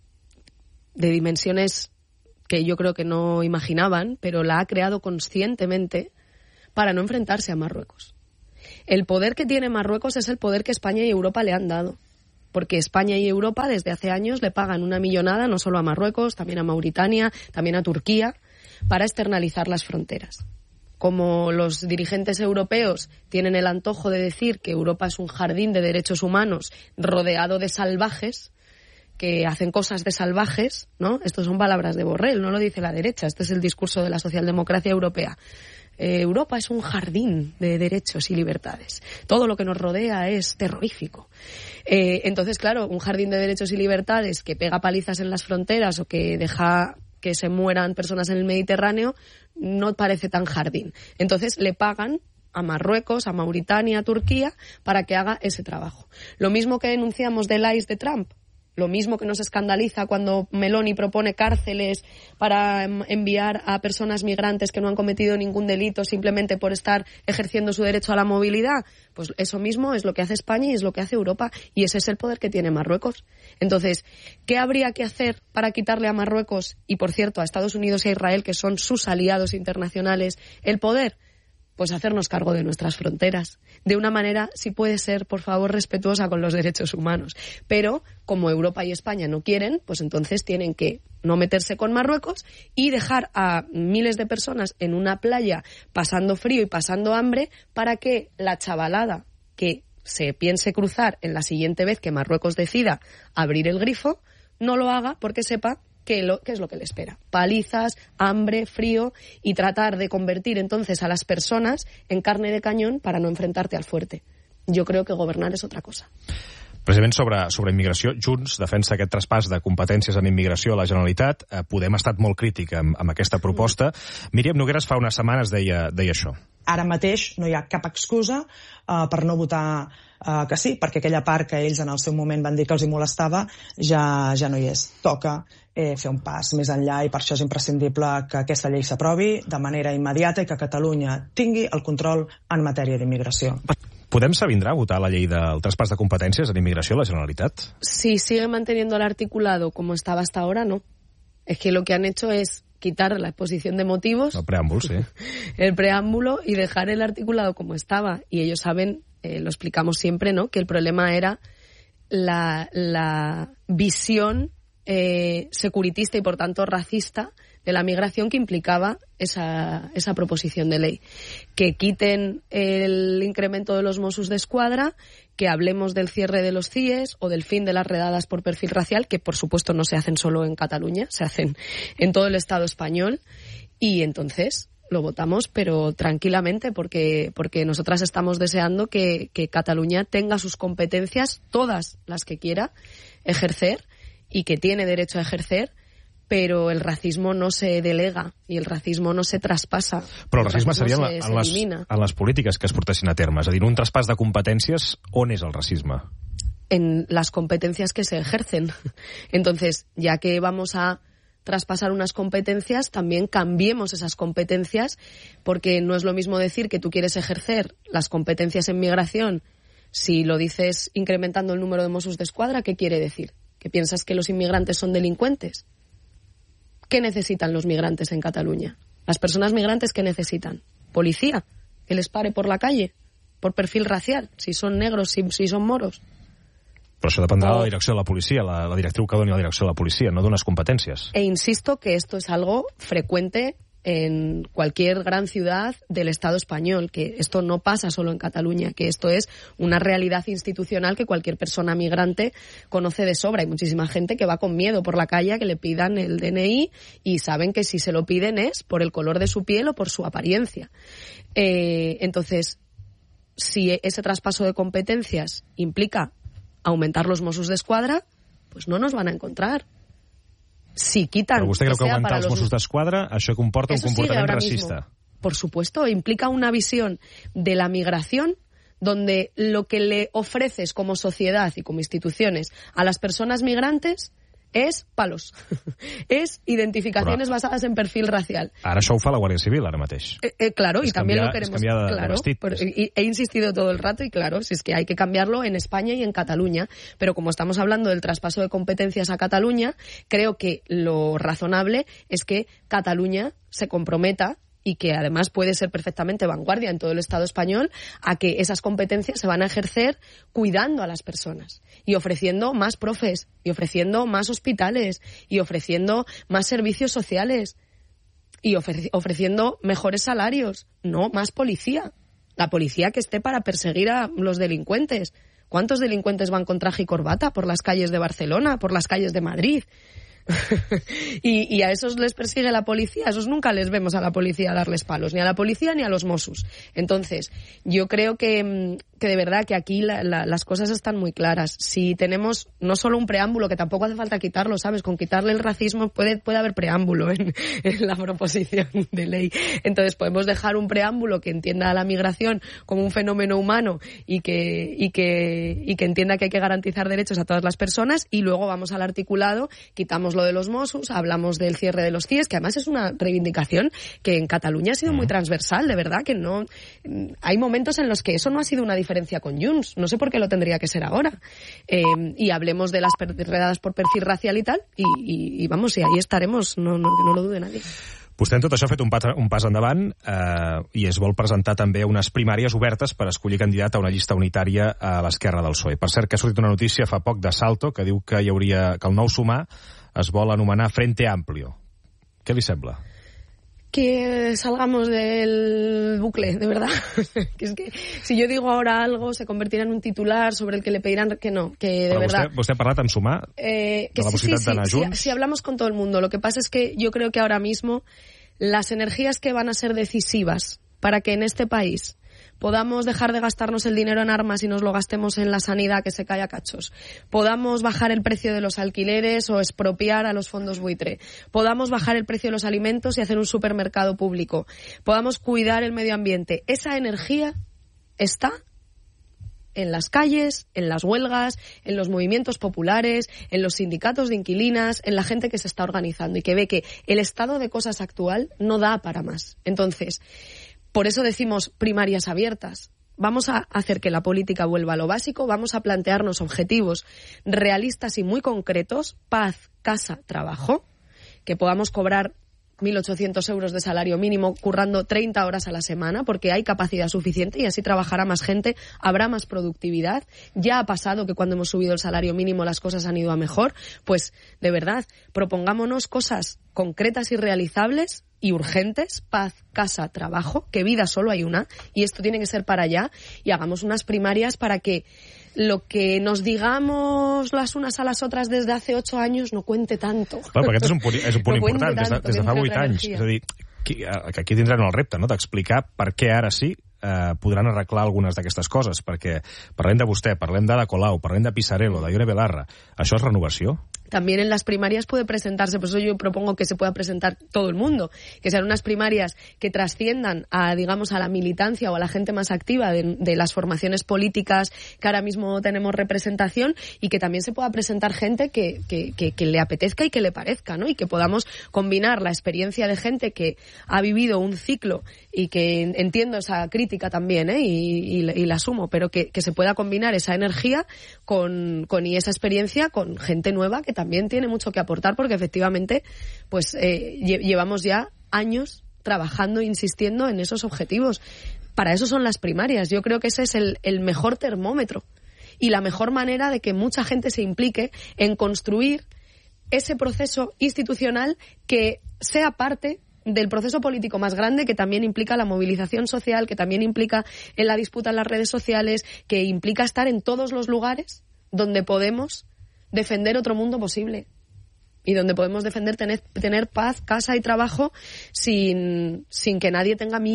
dimensiones que yo creo que no imaginaban, pero la ha creado conscientemente para no enfrentarse a Marruecos. El poder que tiene Marruecos es el poder que España y Europa le han dado, porque España y Europa desde hace años le pagan una millonada no solo a Marruecos, también a Mauritania, también a Turquía, para externalizar las fronteras. Como los dirigentes europeos tienen el antojo de decir que Europa es un jardín de derechos humanos rodeado de salvajes, que hacen cosas de salvajes, ¿no? Esto son palabras de Borrell, no lo dice la derecha, este es el discurso de la socialdemocracia europea. Europa es un jardín de derechos y libertades. Todo lo que nos rodea es terrorífico. Entonces, claro, un jardín de derechos y libertades que pega palizas en las fronteras o que deja que se mueran personas en el Mediterráneo no parece tan jardín. Entonces le pagan a Marruecos, a Mauritania, a Turquía para que haga ese trabajo. Lo mismo que denunciamos del ICE de Trump. Lo mismo que nos escandaliza cuando Meloni propone cárceles para enviar a personas migrantes que no han cometido ningún delito simplemente por estar ejerciendo su derecho a la movilidad. Pues eso mismo es lo que hace España y es lo que hace Europa. Y ese es el poder que tiene Marruecos. Entonces, ¿qué habría que hacer para quitarle a Marruecos y, por cierto, a Estados Unidos y a Israel, que son sus aliados internacionales, el poder? Pues hacernos cargo de nuestras fronteras. De una manera, si puede ser, por favor, respetuosa con los derechos humanos. Pero, como Europa y España no quieren, pues entonces tienen que no meterse con Marruecos y dejar a miles de personas en una playa pasando frío y pasando hambre para que la chavalada que se piense cruzar en la siguiente vez que Marruecos decida abrir el grifo, no lo haga porque sepa qué es lo que le espera. Palizas, hambre, frío y tratar de convertir entonces a las personas en carne de cañón para no enfrentarte al fuerte. Jo crec que governar és otra cosa. Precisament sobre immigració, Junts defensa aquest traspàs de competències en immigració a la Generalitat. Podem ha estat molt crític amb aquesta proposta. Míriam Nogueras fa unes setmanes deia això. Ara mateix no hi ha cap excusa per no votar que sí, perquè aquella part que ells en el seu moment van dir que els hi molestava ja no hi és. Toca fer un pas més enllà i per això és imprescindible que aquesta llei s'aprovi de manera immediata i que Catalunya tingui el control en matèria d'immigració. ¿Podem s'avindrà a votar la llei del traspàs de competències en immigració a la Generalitat? Si sigue manteniendo el articulado como estaba hasta ahora, no. Es que lo que han hecho es quitar la exposición de motivos, el preámbulo, sí. El preámbulo y dejar el articulado como estaba. Y ellos saben, lo explicamos siempre, ¿no?, que el problema era la visión securitista y por tanto racista de la migración que implicaba esa proposición de ley. Que quiten el incremento de los Mossos d'Esquadra, que hablemos del cierre de los CIEs o del fin de las redadas por perfil racial, que por supuesto no se hacen solo en Cataluña, se hacen en todo el Estado español, y entonces lo votamos, pero tranquilamente, porque nosotras estamos deseando que Cataluña tenga sus competencias, todas las que quiera ejercer y que tiene derecho a ejercer, però el racismo no se delega i el racismo no se traspassa. Però el racisme seria en les polítiques que es portessin a terme. És a dir, un traspàs de competències, on és el racisme? En las competencias que se ejercen. Entonces, ya que vamos a traspasar unas competencias, también cambiemos esas competencias, porque no es lo mismo decir que tú quieres ejercer las competencias en migración. Si lo dices incrementando el número de Mossos d'Esquadra, ¿qué quiere decir? ¿Que piensas que los inmigrantes son delincuentes? ¿Qué necesitan los migrantes en Cataluña? Las personas migrantes, ¿qué necesitan? ¿Policía? ¿Que les pare por la calle? ¿Por perfil racial? Si son negros, si son moros. Però això dependrà de la direcció de la policia, la directriu que doni la direcció de la policia, no d'unes competències. E insisto que esto es algo frecuente en cualquier gran ciudad del Estado español, que esto no pasa solo en Cataluña, que esto es una realidad institucional que cualquier persona migrante conoce de sobra. Hay muchísima gente que va con miedo por la calle a que le pidan el DNI y saben que si se lo piden es por el color de su piel o por su apariencia. Entonces, si ese traspaso de competencias implica aumentar los Mossos d'Esquadra, pues no nos van a encontrar. Si quitan... Però vostè creu que augmentar els Mossos d'Esquadra això comporta un comportament racista? Por supuesto, implica una visión de la migración donde lo que le ofreces como sociedad y como instituciones a las personas migrantes és palos. És identificaciones basadas en perfil racial. Ara això ho fa la Guàrdia Civil, ara mateix. Claro, y también lo queremos. De vestit. He insistido todo el rato y claro, si es que hay que cambiarlo en España y en Cataluña. Pero como estamos hablando del traspaso de competencias a Cataluña, creo que lo razonable es que Cataluña se comprometa, y que además puede ser perfectamente vanguardia en todo el Estado español, a que esas competencias se van a ejercer cuidando a las personas y ofreciendo más profes, y ofreciendo más hospitales, y ofreciendo más servicios sociales, y ofreciendo mejores salarios, no más policía. La policía que esté para perseguir a los delincuentes. ¿Cuántos delincuentes van con traje y corbata por las calles de Barcelona, por las calles de Madrid? y a esos les persigue la policía, a esos nunca les vemos a la policía darles palos, ni a la policía ni a los Mossos. Entonces, yo creo que de verdad que aquí las cosas están muy claras. Si tenemos no solo un preámbulo, que tampoco hace falta quitarlo, ¿sabes? Con quitarle el racismo puede haber preámbulo en la proposición de ley. Entonces, podemos dejar un preámbulo que entienda a la migración como un fenómeno humano y que entienda que hay que garantizar derechos a todas las personas, y luego vamos al articulado, quitamos lo de los Mossos, hablamos del cierre de los CIES, que además es una reivindicación que en Cataluña ha sido muy transversal, de verdad, que no hay momentos en los que eso no ha sido una diferencia con Junts, no sé por qué lo tendría que ser ahora, y hablemos de las redadas por perfil racial y tal, y vamos, y ahí estaremos, no lo dude nadie. Vostè en tot això ha fet un pas endavant i es vol presentar també unes primàries obertes per escollir candidat a una llista unitària a l'esquerra del PSOE. Per cert, que ha sortit una notícia fa poc de Salto que diu que que el nou Sumar es vol anomenar Frente Amplio. Què li sembla? Que salgamos del bucle, de verdad. Que es que si yo digo ahora algo se convertirá en un titular sobre el que le pedirán que no, que de verdad. Vostè ha parlat amb Sumar de la possibilitat d'anar junts? Sí, hablamos con todo el mundo. Lo que pasa es que yo creo que ahora mismo las energías que van a ser decisivas para que en este país podamos dejar de gastarnos el dinero en armas y nos lo gastemos en la sanidad que se cae a cachos, podamos bajar el precio de los alquileres o expropiar a los fondos buitre, podamos bajar el precio de los alimentos y hacer un supermercado público, podamos cuidar el medio ambiente. Esa energía está en las calles, en las huelgas, en los movimientos populares, en los sindicatos de inquilinas, en la gente que se está organizando y que ve que el estado de cosas actual no da para más. Entonces, por eso decimos primarias abiertas. Vamos a hacer que la política vuelva a lo básico, vamos a plantearnos objetivos realistas y muy concretos, paz, casa, trabajo, que podamos cobrar 1.800 euros de salario mínimo currando 30 horas a la semana, porque hay capacidad suficiente y así trabajará más gente, habrá más productividad. Ya ha pasado que cuando hemos subido el salario mínimo las cosas han ido a mejor. Pues, de verdad, propongámonos cosas concretas y realizables y urgentes, paz, casa, trabajo, que vida solo hay una, y esto tiene que ser para allá, y hagamos unas primarias para que lo que nos digamos las unas a las otras desde hace 8 años no cuente tanto. Clar, perquè aquest és un punt important, des de fa 8 anys. Energia. És a dir, que aquí tindran el repte, no?, d'explicar per què ara sí podran arreglar algunes d'aquestes coses, perquè parlem de vostè, parlem d'Ada Colau, parlem de Pisarello, de Ione Belarra. Això és renovació? También en las primarias puede presentarse, por eso yo propongo que se pueda presentar todo el mundo, que sean unas primarias que trasciendan a, digamos, a la militancia o a la gente más activa de las formaciones políticas que ahora mismo tenemos representación, y que también se pueda presentar gente que le apetezca y que le parezca, ¿no? Y que podamos combinar la experiencia de gente que ha vivido un ciclo y que entiendo esa crítica también, y la asumo, pero que se pueda combinar esa energía y esa experiencia con gente nueva que también tiene mucho que aportar, porque efectivamente pues llevamos ya años trabajando, insistiendo en esos objetivos. Para eso son las primarias. Yo creo que ese es el mejor termómetro y la mejor manera de que mucha gente se implique en construir ese proceso institucional que sea parte del proceso político más grande, que también implica la movilización social, que también implica en la disputa en las redes sociales, que implica estar en todos los lugares donde podemos defender otro mundo posible y donde podemos defender tener paz, casa y trabajo sin que nadie tenga miedo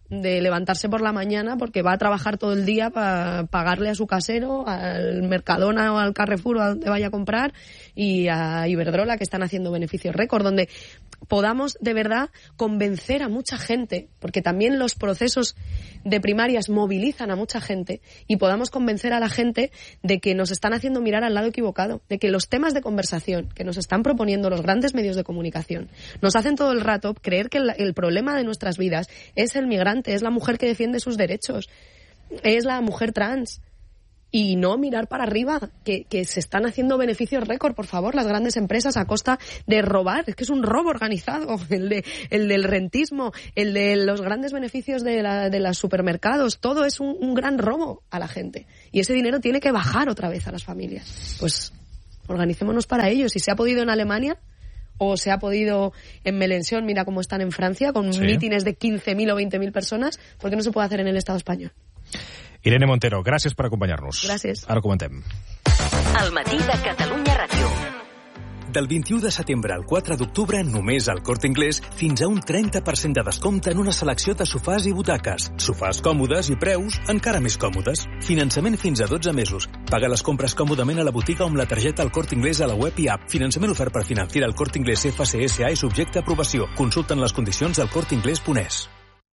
de levantarse por la mañana porque va a trabajar todo el día para pagarle a su casero, al Mercadona o al Carrefour o a donde vaya a comprar, y a Iberdrola, que están haciendo beneficios récord, donde podamos de verdad convencer a mucha gente, porque también los procesos de primarias movilizan a mucha gente, y podamos convencer a la gente de que nos están haciendo mirar al lado equivocado, de que los temas de conversación que nos están proponiendo los grandes medios de comunicación nos hacen todo el rato creer que el problema de nuestras vidas es el migrante, es la mujer que defiende sus derechos, es la mujer trans, y no mirar para arriba, que se están haciendo beneficios récord, por favor, las grandes empresas a costa de robar. Es que es un robo organizado, el del rentismo, el de los grandes beneficios de los supermercados, todo es un gran robo a la gente. Y ese dinero tiene que bajar otra vez a las familias. Pues organicémonos para ello. Si se ha podido en Alemania, o se ha podido en Melenchón, mira cómo están en Francia, con mítines de 15.000 o 20.000 personas, ¿por qué no se puede hacer en el Estado español? Irene Montero, gràcies per acompanyar-nos. Gràcies. Ara comentem. El matí de Catalunya Ràdio. Del 21 de setembre al 4 d'octubre, només al Corte Inglés, fins a un 30% de descompte en una selecció de sofàs i butaques. Sofàs còmodes i preus encara més còmodes. Finançament fins a 12 mesos. Paga les compres còmodament a la botiga o amb la targeta al Corte Inglés a la web i app. Finançament ofert per Financiera al Corte Inglés FCSA i subjecte a aprovació. Consulten les condicions al corteinglés.es.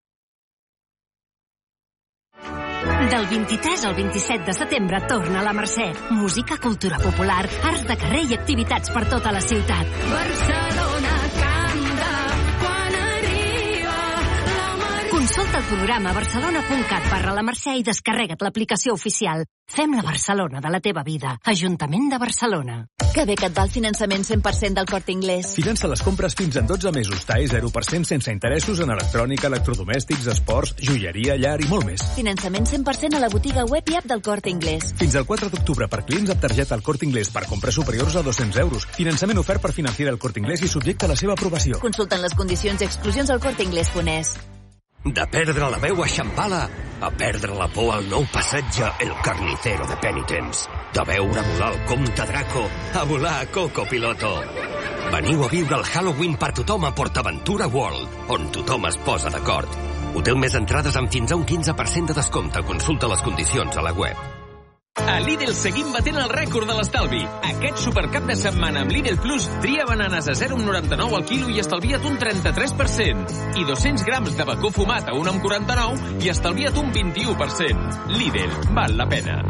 Del 23 al 27 de setembre torna a la Mercè. Música, cultura popular, arts de carrer i activitats per tota la ciutat. Barcelona canta quan arriba la Mercè. Consulta el programa barcelona.cat/la Mercè i descarrega't l'aplicació oficial. Fem la Barcelona de la teva vida. Ajuntament de Barcelona. Que bé que et va el finançament 100% del Corte Inglés. Finança les compres fins en 12 mesos. TAE 0% sense interessos en electrònica, electrodomèstics, esports, joieria, llar i molt més. Finançament 100% a la botiga web i app del Corte Inglés. Fins al 4 d'octubre per clients amb targeta al Corte Inglés per compres superiors a 200 euros. Finançament ofert per Financiera al Corte Inglés i subjecte a la seva aprovació. Consulten les condicions i exclusions al corteinglés.es. De perdre la veu a Xampala a perdre la por al nou passatge El Carnicero de Penitents. De veure volar el comte Draco a volar a Coco Piloto. Veniu a viure el Halloween per tothom a PortAventura World, on tothom es posa d'acord. Hotel més entrades amb fins a un 15% de descompte. Consulta les condicions a la web. A Lidl seguim batent el rècord de l'estalvi. Aquest supercap de setmana amb Lidl Plus tria bananes a 0,99 al quilo i estalvia't un 33%. I 200 grams de bacó fumat a 1,49 i estalvia't un 21%. Lidl, val la pena.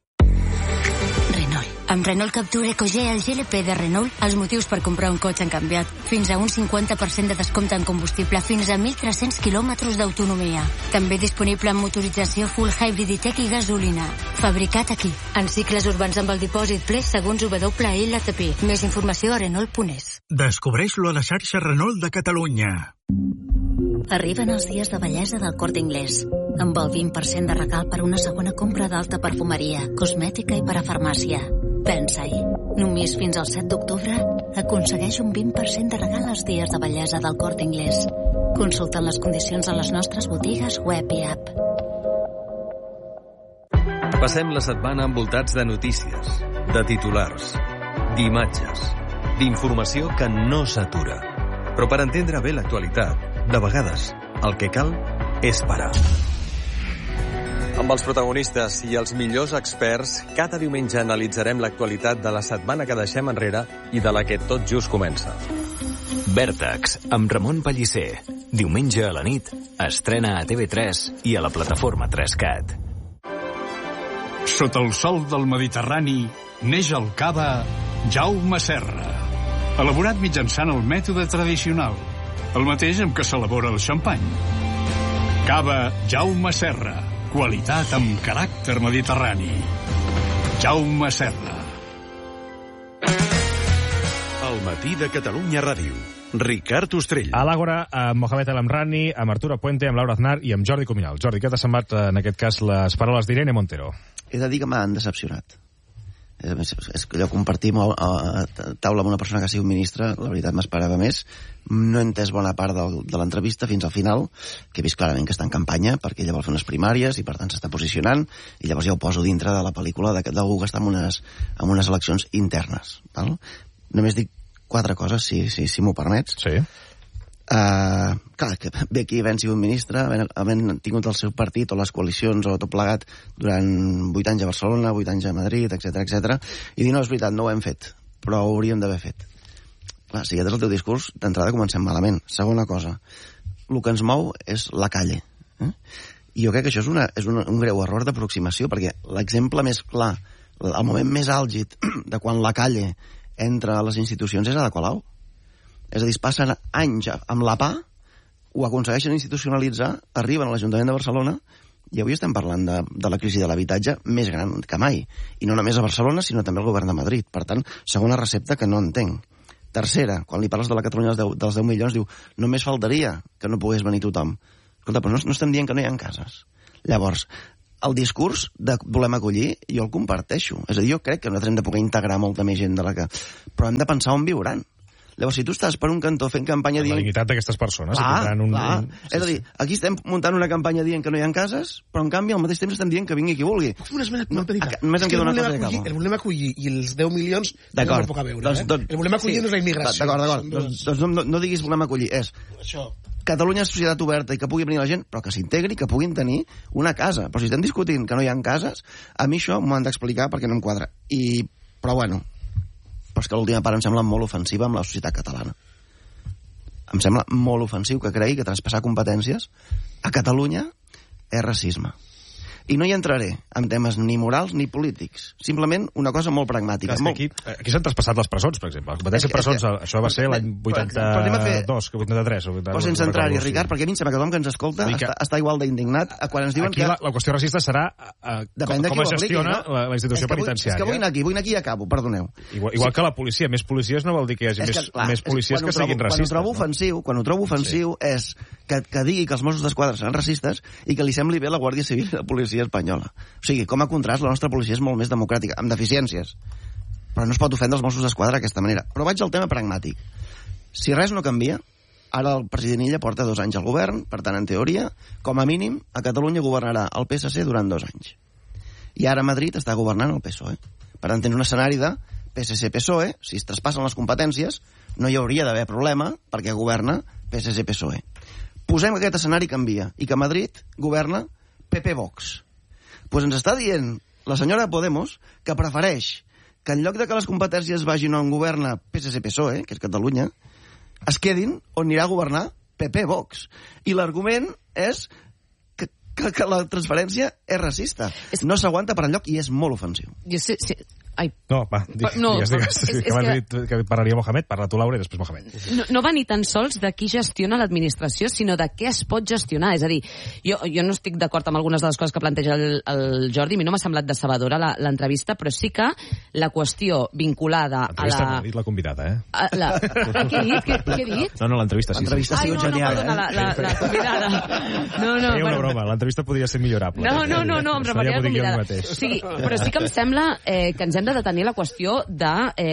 Amb Renault Captur EcoG, el GLP de Renault, els motius per comprar un cotxe han canviat. Fins a un 50% de descompte en combustible, fins a 1.300 quilòmetres d'autonomia. També disponible en motorització full hybrid i tech i gasolina. Fabricat aquí, en cicles urbans amb el dipòsit ple segons WLTP. Més informació a Renault.es. Descobreix-lo a la xarxa Renault de Catalunya. Arriben els dies de bellesa del Corte Inglés, amb el 20% de regal per una segona compra d'alta perfumeria, cosmètica i parafarmàcia. Pensa-hi. Només fins al 7 d'octubre aconsegueix un 20% de regal als dies de bellesa del Corte Inglés. Consulta les condicions a les nostres botigues, web i app. Passem la setmana envoltats de notícies, de titulars, d'imatges, d'informació que no s'atura. Però per entendre bé l'actualitat, de vegades, el que cal és parar. Amb els protagonistes i els millors experts, cada diumenge analitzarem l'actualitat de la setmana que deixem enrere i de la que tot just comença. Vèrtex, amb Ramon Pellicer. Diumenge a la nit, estrena a TV3 i a la plataforma 3Cat. Sota el sol del Mediterrani neix el cava Jaume Serra, elaborat mitjançant el mètode tradicional, el mateix amb què s'elabora el xampany. Cava Jaume Serra, qualitat amb caràcter mediterrani. Jaume Serra. El matí de Catalunya Ràdio. Ricard Ostrell. A l'Àgora, amb Mohamed El Amrani, amb Arturo Puente, amb Laura Aznar i amb Jordi Cuminal. Jordi, què t'ha semblat, en aquest cas, les paraules d'Irene Montero? He de dir que m'han decepcionat. És que allò compartir a taula amb una persona que ha sigut ministra, la veritat m'esperava més. No he entès bona part de l'entrevista fins al final, que he vist clarament que està en campanya, perquè ella vol fer unes primàries i per tant s'està posicionant, i llavors ja ho poso dintre de la pel·lícula d'algú que està en unes eleccions internes. Val? Només dic 4 coses, si m'ho permets. Sí. Clar, que ve aquí havent sigut ministre, havent tingut el seu partit o les coalicions o tot plegat durant 8 anys a Barcelona, 8 anys a Madrid, etc i dir, no, és veritat, no ho hem fet, però ho hauríem d'haver fet. Clar, si aquest és el teu discurs, d'entrada comencem malament. Segona cosa, el que ens mou és la calle. I jo crec que això és un greu error d'aproximació, perquè l'exemple més clar, el moment més àlgid de quan la calle entra a les institucions és Ada Colau. És a dir, es passen anys amb la PA, ho aconsegueixen institucionalitzar, arriben a l'Ajuntament de Barcelona i avui estem parlant de la crisi de l'habitatge més gran que mai. I no només a Barcelona, sinó també al govern de Madrid. Per tant, segona recepta que no entenc. Tercera, quan li parles de la Catalunya dels 10 milions, diu, només faltaria que no pogués venir tothom. Escolta, però no estem dient que no hi ha cases. Llavors, el discurs de volem acollir, jo el comparteixo. És a dir, jo crec que nosaltres hem de poder integrar molta més gent de la que... Però hem de pensar on viuran. Llavors, si tu estàs per un cantó fent campanya dient... La dignitat d'aquestes persones. És a dir, aquí estem muntant una campanya dient que no hi ha cases, però en canvi al mateix temps estem dient que vingui qui vulgui. Una esmena molt petita. Només em queda una cosa i acabo. El volem acollir i els 10 milions no ho puc a veure. El volem acollir no és la immigració. D'acord. Doncs no diguis volem acollir. És Catalunya és societat oberta i que pugui venir la gent, però que s'integri, que puguin tenir una casa. Però si estem discutint que no hi ha cases, a mi això m'ho han d'explicar perquè no em quadra. Però bueno... però és que l'última part em sembla molt ofensiva amb la societat catalana. Em sembla molt ofensiu que cregui que traspassar competències a Catalunya és racisme. I no hi entraré en temes ni morals ni polítics. Simplement una cosa molt pragmàtica. Aquí s'han traspassat les presons, per exemple. Les competències presons, això va ser l'any 82, 83. Però sense entrar-hi, Ricard, perquè a mi em sembla que tothom que ens escolta està igual d'indignat quan ens diuen que... Aquí la qüestió racista serà com es gestiona la institució penitenciària. És que vull anar aquí i acabo, perdoneu. Igual que la policia. Més policies no vol dir que hi hagi més policies que siguin racistes. Quan ho trobo ofensiu és que digui que els Mossos d'Esquadra seran racistes i que li sembli bé la Guàrdia Civil i la policia espanyola. O sigui, com a contrast, la nostra policia és molt més democràtica, amb deficiències. Però no es pot ofendre els Mossos d'Esquadra d'aquesta manera. Però vaig al tema pragmàtic. Si res no canvia, ara el president Illa porta 2 anys al govern, per tant, en teoria, com a mínim, a Catalunya governarà el PSC durant 2 anys. I ara a Madrid està governant el PSOE. Per tant, tens un escenari de PSC-PSOE, si es traspassen les competències, no hi hauria d'haver problema perquè governa PSC-PSOE. Posem que aquest escenari canvia i que a Madrid governa PP-Vox. Doncs ens està dient la senyora Podemos que prefereix que en lloc de que les competències vagin on governa PSC-PSOE, que és Catalunya, es quedin on anirà a governar PP-Vox. I l'argument és que la transferència és racista. No s'aguanta per enlloc i és molt ofensiu. No, va, digues. Que parlaria Mohamed, parla tu, Laura, i després Mohamed. No va ni tan sols de qui gestiona l'administració, sinó de què es pot gestionar. És a dir, jo no estic d'acord amb algunes de les coses que planteja el Jordi, a mi no m'ha semblat decebedora l'entrevista, però sí que la qüestió vinculada a la... L'ha dit la convidada, eh? Què he dit? No, l'entrevista sí. L'entrevista ha sigut genial, la convidada. Feia una broma, l'entrevista podria ser millorable. No, em referia a la convidada. Però sí que em sembla que ens hem de detenir la qüestió de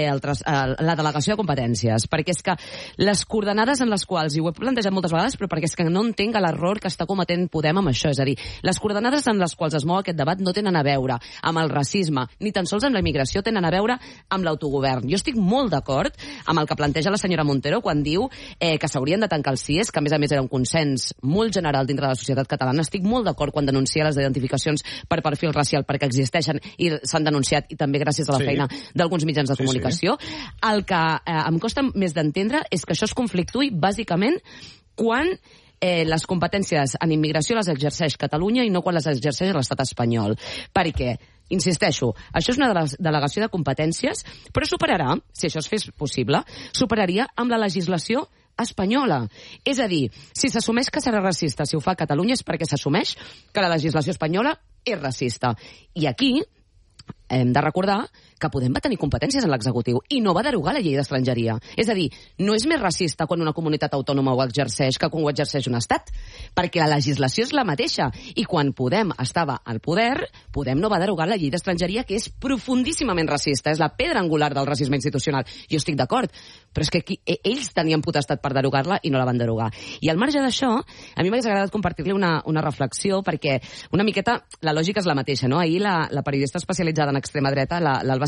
la delegació de competències, perquè és que les coordenades en les quals, i ho he plantejat moltes vegades, però perquè és que no entenc l'error que està cometent Podem amb això, és a dir, les coordenades en les quals es mou aquest debat no tenen a veure amb el racisme, ni tan sols amb la immigració, tenen a veure amb l'autogovern. Jo estic molt d'acord amb el que planteja la senyora Montero quan diu que s'haurien de tancar els CIES, que a més era un consens molt general dintre de la societat catalana. Estic molt d'acord quan denuncia les identificacions per perfil racial, perquè existeixen i s'han denunciat, i també gràcies a la feina d'alguns mitjans de comunicació. El que em costa més d'entendre és que això es conflictuï bàsicament quan les competències en immigració les exerceix Catalunya i no quan les exerceix l'estat espanyol. Perquè, insisteixo, això és una delegació de competències, però superarà, si això es fes possible, superaria amb la legislació espanyola. És a dir, si s'assumeix que serà racista si ho fa Catalunya és perquè s'assumeix que la legislació espanyola és racista. I aquí hem de recordar que Podem va tenir competències en l'executiu i no va derogar la llei d'estrangeria. És a dir, no és més racista quan una comunitat autònoma ho exerceix que quan ho exerceix un estat, perquè la legislació és la mateixa. I quan Podem estava al poder, Podem no va derogar la llei d'estrangeria, que és profundíssimament racista, és la pedra angular del racisme institucional. Jo estic d'acord, però és que ells tenien potestat per derogar-la i no la van derogar. I al marge d'això, a mi m'hagués agradat compartir-li una reflexió, perquè una miqueta la lògica és la mateixa, no? Ahir la periodista especialitzada en extrema dreta, l'Alba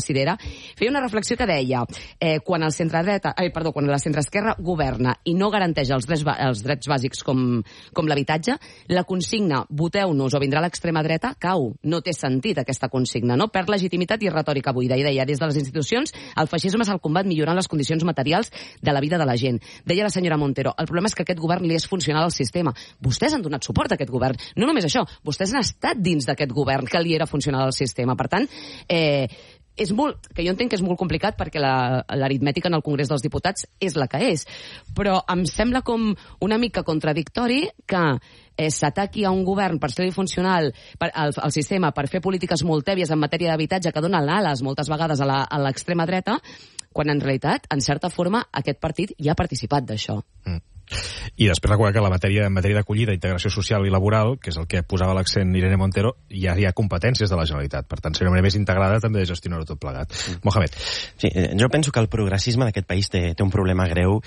Cirera, feia una reflexió que deia quan la centreesquerra governa i no garanteix els drets bàsics com l'habitatge, la consigna voteu-nos o vindrà l'extrema dreta cau. No té sentit aquesta consigna, no? Perd legitimitat i retòrica buida. I deia, des de les institucions el feixisme se'l combat millorant les condicions materials de la vida de la gent. Deia la senyora Montero, el problema és que aquest govern li és funcional al sistema. Vostès han donat suport a aquest govern. No només això, vostès han estat dins d'aquest govern que li era funcional al sistema. Per tant, és molt, que jo entenc que és molt complicat perquè l'aritmètica en el Congrés dels Diputats és la que és, però em sembla com una mica contradictori que s'ataqui a un govern per ser funcional al sistema, per fer polítiques molt tèbies en matèria d'habitatge que donen ales moltes vegades a l'extrema dreta, quan en realitat, en certa forma, aquest partit ja ha participat d'això. I després recordar que en matèria d'acollida, integració social i laboral, que és el que posava l'accent Irene Montero, ja hi ha competències de la Generalitat. Per tant, ser una manera més integrada també de gestionar-ho tot plegat. Mohamed. Sí, jo penso que el progressisme d'aquest país té un problema greu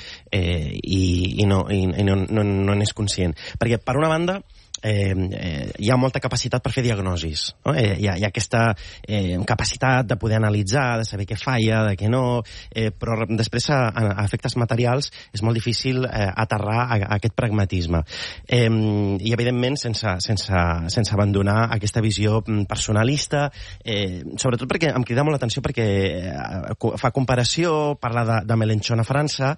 i no n'és conscient. Perquè, per una banda, hi ha molta capacitat per fer diagnosis, no? Hi ha aquesta capacitat de poder analitzar, de saber què falla, de què no, però després a efectes materials és molt difícil aterrar a aquest pragmatisme i evidentment sense abandonar aquesta visió personalista, sobretot perquè em crida molt l'atenció perquè fa comparació, parla de Mélenchon a França,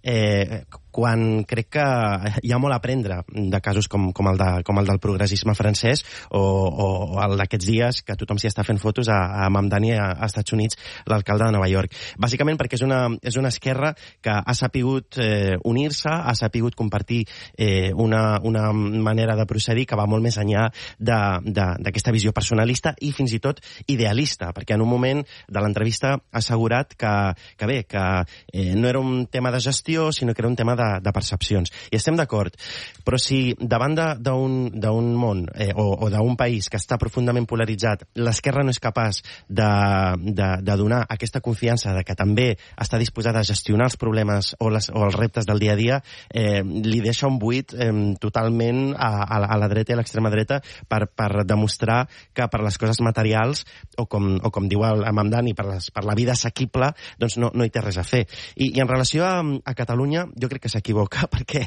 quan crec que hi ha molt a aprendre de casos com el del progressisme francès o el d'aquests dies que tothom s'hi està fent fotos a Mamdani als Estats Units, l'alcalde de Nova York. Bàsicament perquè és una esquerra que ha sapigut unir-se, ha sapigut compartir una manera de procedir que va molt més enllà d'aquesta visió personalista i fins i tot idealista, perquè en un moment de l'entrevista ha assegurat que no era un tema de gestió, sinó que era un tema de percepcions. I estem d'acord, però si davant d'un món o d'un país que està profundament polaritzat, l'esquerra no és capaç de donar aquesta confiança de que també està disposada a gestionar els problemes o els reptes del dia a dia, li deixa un buit totalment a la dreta i a l'extrema dreta per demostrar que per les coses materials o com diu el Mamdani, per la vida assequible, doncs no hi té res a fer. I en relació a Catalunya, jo crec que s'equivoca perquè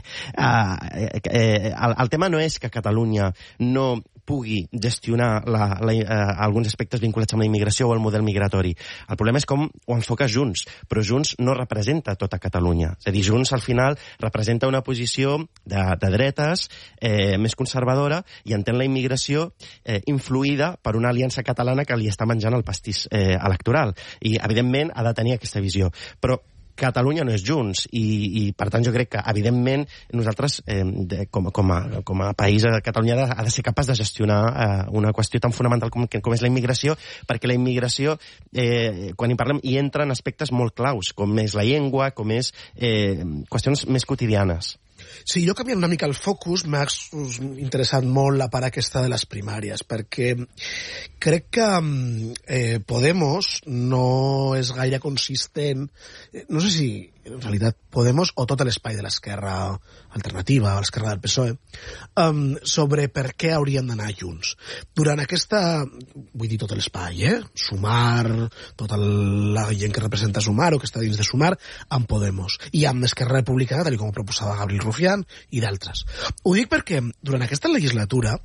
el tema no és que Catalunya no pugui gestionar alguns aspectes vinculats amb la immigració o el model migratori. El problema és com ho enfoca Junts, però Junts no representa tota Catalunya. És a dir, Junts al final representa una posició de dretes més conservadora i entén la immigració influïda per una aliança catalana que li està menjant el pastís electoral. I, evidentment, ha de tenir aquesta visió. Però Catalunya no és Junts i per tant jo crec que evidentment nosaltres com a país Catalunya ha de ser capaç de gestionar una qüestió tan fonamental com és la immigració, perquè la immigració quan hi parlem hi entren aspectes molt claus, com és la llengua, com és qüestions més quotidianes. Sí, jo canviant una mica el focus, m'ha interessat molt la part aquesta de les primàries, perquè crec que Podemos no és gaire consistent, no sé si en realitat Podemos o tot l'espai de l'esquerra alternativa, l'esquerra del PSOE, sobre per què haurien d'anar junts. Durant aquesta, vull dir tot l'espai, Sumar, tota la gent que representa Sumar o que està dins de Sumar, amb Podemos, i amb Esquerra Republicana, tal com proposava Gabriel Rufián i d'altres. Ho dic perquè durant aquesta legislatura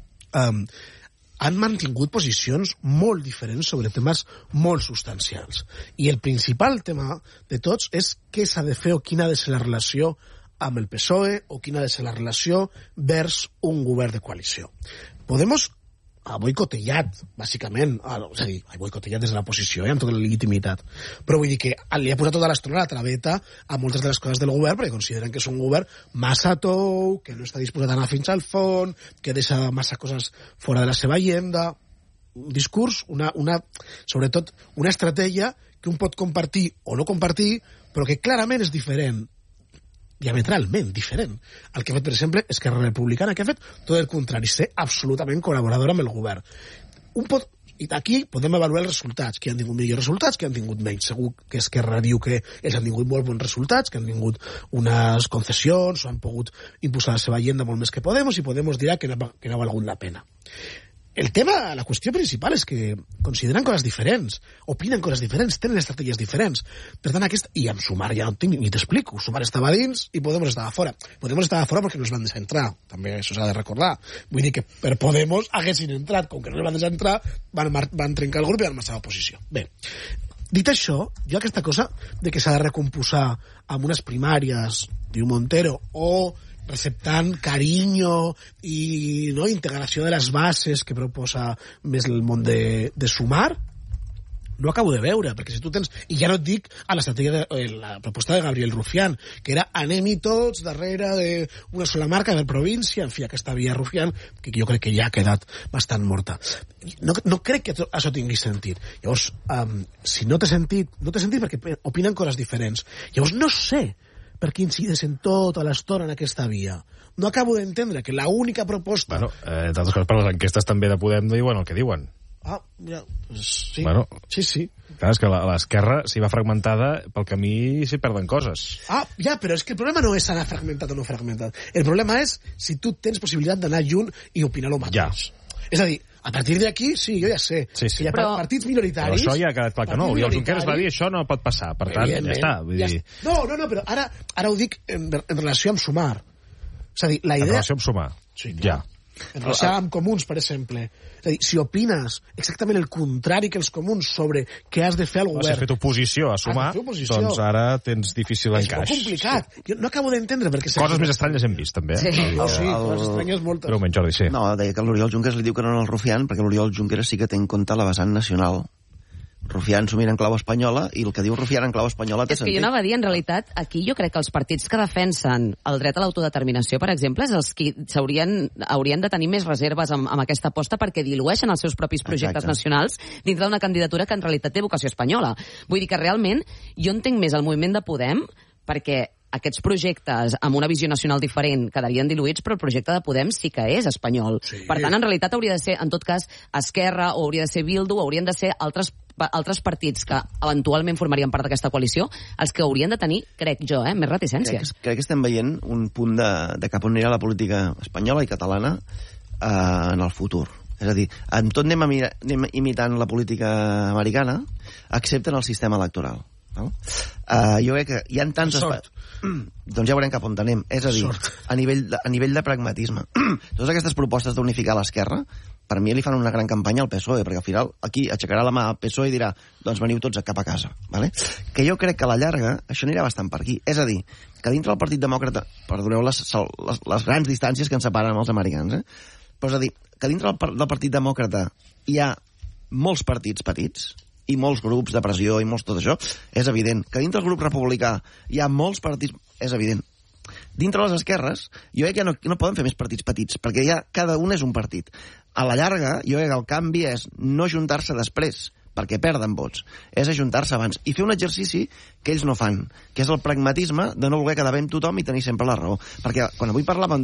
han mantingut posicions molt diferents sobre temes molt substancials. I el principal tema de tots és què s'ha de fer o quina ha de ser la relació amb el PSOE o quina ha de ser la relació vers un govern de coalició. Podemos ha boicotellat, bàsicament, és a dir, ha boicotellat des de la posició, amb tota la legitimitat, però vull dir que li ha posat tota l'estona la traveta a moltes de les coses del govern, perquè consideren que és un govern massa tou, que no està disposat a anar fins al fons, que deixa massa coses fora de la seva agenda, un discurs, sobretot una estratègia que un pot compartir o no compartir, però que clarament és diferent, diametralment diferent al que ha fet, per exemple, Esquerra Republicana, que ha fet tot el contrari, ser absolutament col·laboradora amb el govern. I aquí podem avaluar els resultats, que han tingut millors resultats, que han tingut menys. Segur que Esquerra diu que ells han tingut molt bons resultats, que han tingut unes concessions, o han pogut imposar la seva agenda molt més que Podemos, i Podemos dirà que no ha valgut la pena. el tema, la qüestió principal és que consideren coses diferents, opinen coses diferents, tenen estratègies diferents. Per tant, i amb Sumar ja no tinc ni t'explico. Sumar estava dins i Podemos estava fora. Podemos estava fora perquè no es van deixar entrar. També això s'ha de recordar. Vull dir que per Podemos haguessin entrat. Com que no es van deixar entrar, van trencar el grup i van marxar a l'oposició. Bé, dit això, jo aquesta cosa de que s'ha de recomposar amb unes primàries, diu Montero, o receptant carinyo i integració de les bases que proposa més el món de Sumar, no acabo de veure, perquè si tu tens... I ja no et dic a la proposta de Gabriel Rufián, que era anem-hi tots darrere d'una sola marca de província, en fi, aquesta via Rufián, que jo crec que ja ha quedat bastant morta. No crec que això tingui sentit. Llavors, si no té sentit perquè opinen coses diferents. Llavors, no sé per què incides en tota l'estona en aquesta via. No acabo d'entendre que l'única proposta... Bueno, d'altres coses, per les enquestes també de Podem diuen el que diuen. Ah, ja, sí. Bueno, sí. Clar, és que l'esquerra, si va fragmentada, pel camí s'hi perden coses. Ah, ja, però és que el problema no és anar fragmentat o no fragmentat. El problema és si tu tens possibilitat d'anar junt i opinar el mateix. Ja. És a dir, a partir d'aquí, sí, jo ja sé. Sí. Que hi ha partits minoritaris... Però això ja ha quedat clar que no. Oriol Junqueras va dir això no pot passar. Per tant, ja està. Vull dir... No, però ara ho dic en relació amb Sumar. És a dir, la idea... En relació amb Sumar. Sí, ja. En relació amb Comuns, per exemple. És a dir, si opines exactament el contrari que els Comuns sobre què has de fer al govern... Si has fet oposició a Sumar, doncs ara tens difícil encaix. És molt complicat. Jo no acabo d'entendre perquè... Coses més estranyes hem vist, també. Sí, coses estranyes moltes. Però menys, Jordi, sí. No, deia que l'Oriol Junqueras li diu que no al Rufián, perquè l'Oriol Junqueras sí que té en compte la vessant nacional. Rufián s'ho mira en clau espanyola i el que diu Rufián en clau espanyola té sentit. És que jo anava a dir, en realitat, aquí jo crec que els partits que defensen el dret a l'autodeterminació, per exemple, és els que haurien de tenir més reserves amb aquesta aposta perquè dilueixen els seus propis projectes nacionals dintre d'una candidatura que en realitat té vocació espanyola. Vull dir que realment jo entenc més el moviment de Podem perquè aquests projectes amb una visió nacional diferent quedarien diluïts, però el projecte de Podem sí que és espanyol. Sí. Per tant, en realitat hauria de ser, en tot cas, Esquerra, o hauria de ser Bildu, o haurien de ser altres partits que eventualment formarien part d'aquesta coalició, els que haurien de tenir, crec jo, més reticències. Crec que estem veient un punt de cap on anirà la política espanyola i catalana en el futur. És a dir, en tot anem imitant la política americana, excepte en el sistema electoral. No? Jo crec que hi ha tants... Doncs ja veurem cap on anem. És a dir, a nivell de pragmatisme. Totes aquestes propostes d'unificar l'esquerra, per mi li fan una gran campanya al PSOE, perquè al final aquí aixecarà la mà al PSOE i dirà doncs veniu tots cap a casa. Vale? Que jo crec que a la llarga això anirà bastant per aquí. És a dir, que dintre del Partit Demòcrata, perdoneu les grans distàncies que ens separen amb els americans, però és a dir, que dintre del Partit Demòcrata hi ha molts partits petits, i molts grups de pressió i molts tot això, és evident. Que dintre del grup republicà hi ha molts partits, és evident. Dintre les esquerres, jo crec que no poden fer més partits petits, perquè ja cada un és un partit. A la llarga, jo crec que el canvi és no ajuntar-se després, perquè perden vots, és ajuntar-se abans i fer un exercici que ells no fan, que és el pragmatisme de no voler quedar bé amb tothom i tenir sempre la raó. Perquè quan avui parlàvem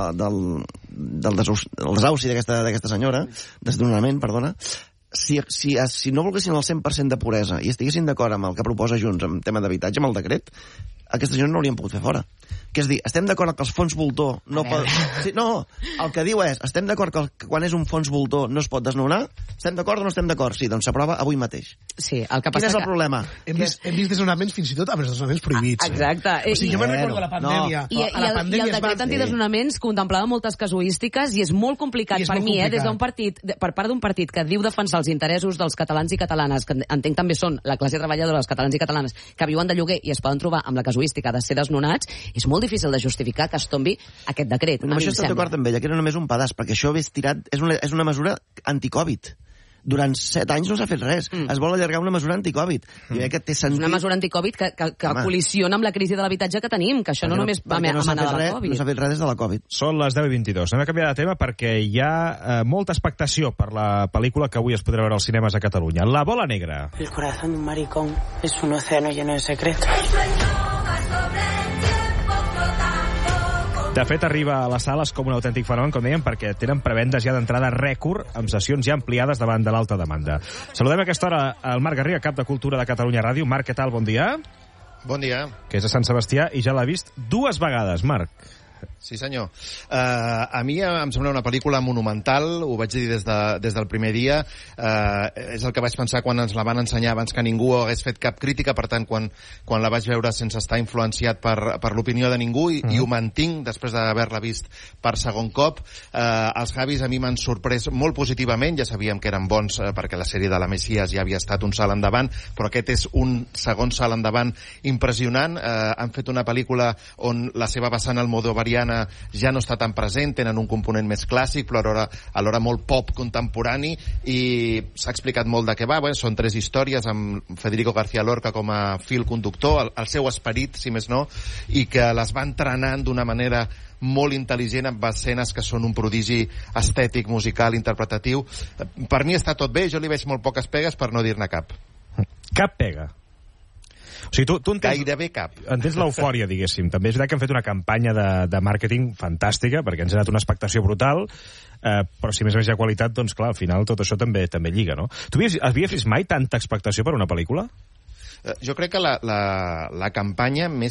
del desauci d'aquesta senyora, desdonament, perdona, si no volguessin el 100% de puresa i estiguessin d'acord amb el que proposa Junts en tema d'habitatge, amb el decret, aquesta gent no l'haurien pogut fer fora. Que és dir, estem d'acord que els fons voltor no poden... Sí, no, el que diu és, estem d'acord que quan és un fons voltor no es pot desnonar? Estem d'acord o no estem d'acord? Sí, doncs s'aprova avui mateix. Sí, el que passa Quin és el problema? Hem vist desnonaments fins i tot amb els desnonaments prohibits. Exacte. O sigui, jo me'n recordo de la pandèmia. I el decret antidesnonaments contemplava moltes casuístiques i és molt complicat per mi, des d'un partit, per part d'un partit que diu defensar els interessos dels catalans i catalanes, que entenc també són la classe treballadora dels catalans i catalanes, que viuen de lloguer i es poden trobar amb la casuística de ser desnonats, és molt difícil de justificar que es tombi aquest decret. No, això estic d'acord amb ella, que era només un pedaç, perquè això ve estirat, és una mesura anti-Covid. Durant 7 anys no s'ha fet res. Es vol allargar una mesura anti-Covid. Que té sentit... Una mesura anti-Covid que col·lisiona amb la crisi de l'habitatge que tenim, que això no només va emanar de la Covid. No s'ha fet res des de la Covid. Són les 10:22. Anem a canviar de tema perquè hi ha molta expectació per la pel·lícula que avui es podrà veure als cinemes a Catalunya. La bola negra. El corazón de un maricón es un océano lleno de secretos. De fet, arriba a les sales com un autèntic fenomen, com dèiem, perquè tenen prevendes ja d'entrada rècord, amb sessions ja ampliades davant de l'alta demanda. Saludem a aquesta hora el Marc Garriga, cap de Cultura de Catalunya Ràdio. Marc, què tal? Bon dia. Bon dia. Que és a Sant Sebastià i ja l'ha vist 2 vegades, Marc. Sí, senyor. A mi em sembla una pel·lícula monumental, ho vaig dir des del primer dia. És el que vaig pensar quan ens la van ensenyar abans que ningú hagués fet cap crítica, per tant, quan la vaig veure sense estar influenciat per l'opinió de ningú, i ho mantinc després d'haver-la vist per segon cop. Els Javis a mi m'han sorprès molt positivament, ja sabíem que eren bons perquè la sèrie de la Messias ja havia estat un salt endavant, però aquest és un segon salt endavant impressionant. Han fet una pel·lícula on la seva vessant almodovariana ja no està tan present, tenen un component més clàssic, però alhora molt pop contemporani, i s'ha explicat molt de què va. Bé, són 3 històries amb Federico García Lorca com a fil conductor, el seu esperit, si més no, i que les va entrenant d'una manera molt intel·ligent, amb escenes que són un prodigi estètic, musical, interpretatiu. Per mi està tot bé, jo li veig molt poques pegues, per no dir-ne cap. Cap pega? O sigui, tu gairebé cap. Entens l'eufòria, diguéssim. També és veritat que han fet una campanya de màrqueting fantàstica, perquè ens ha donat una expectació brutal, però si més o menys hi ha qualitat, doncs clar, al final tot això també lliga, no? Tu havies vist mai tanta expectació per una pel·lícula? Jo crec que la campanya, més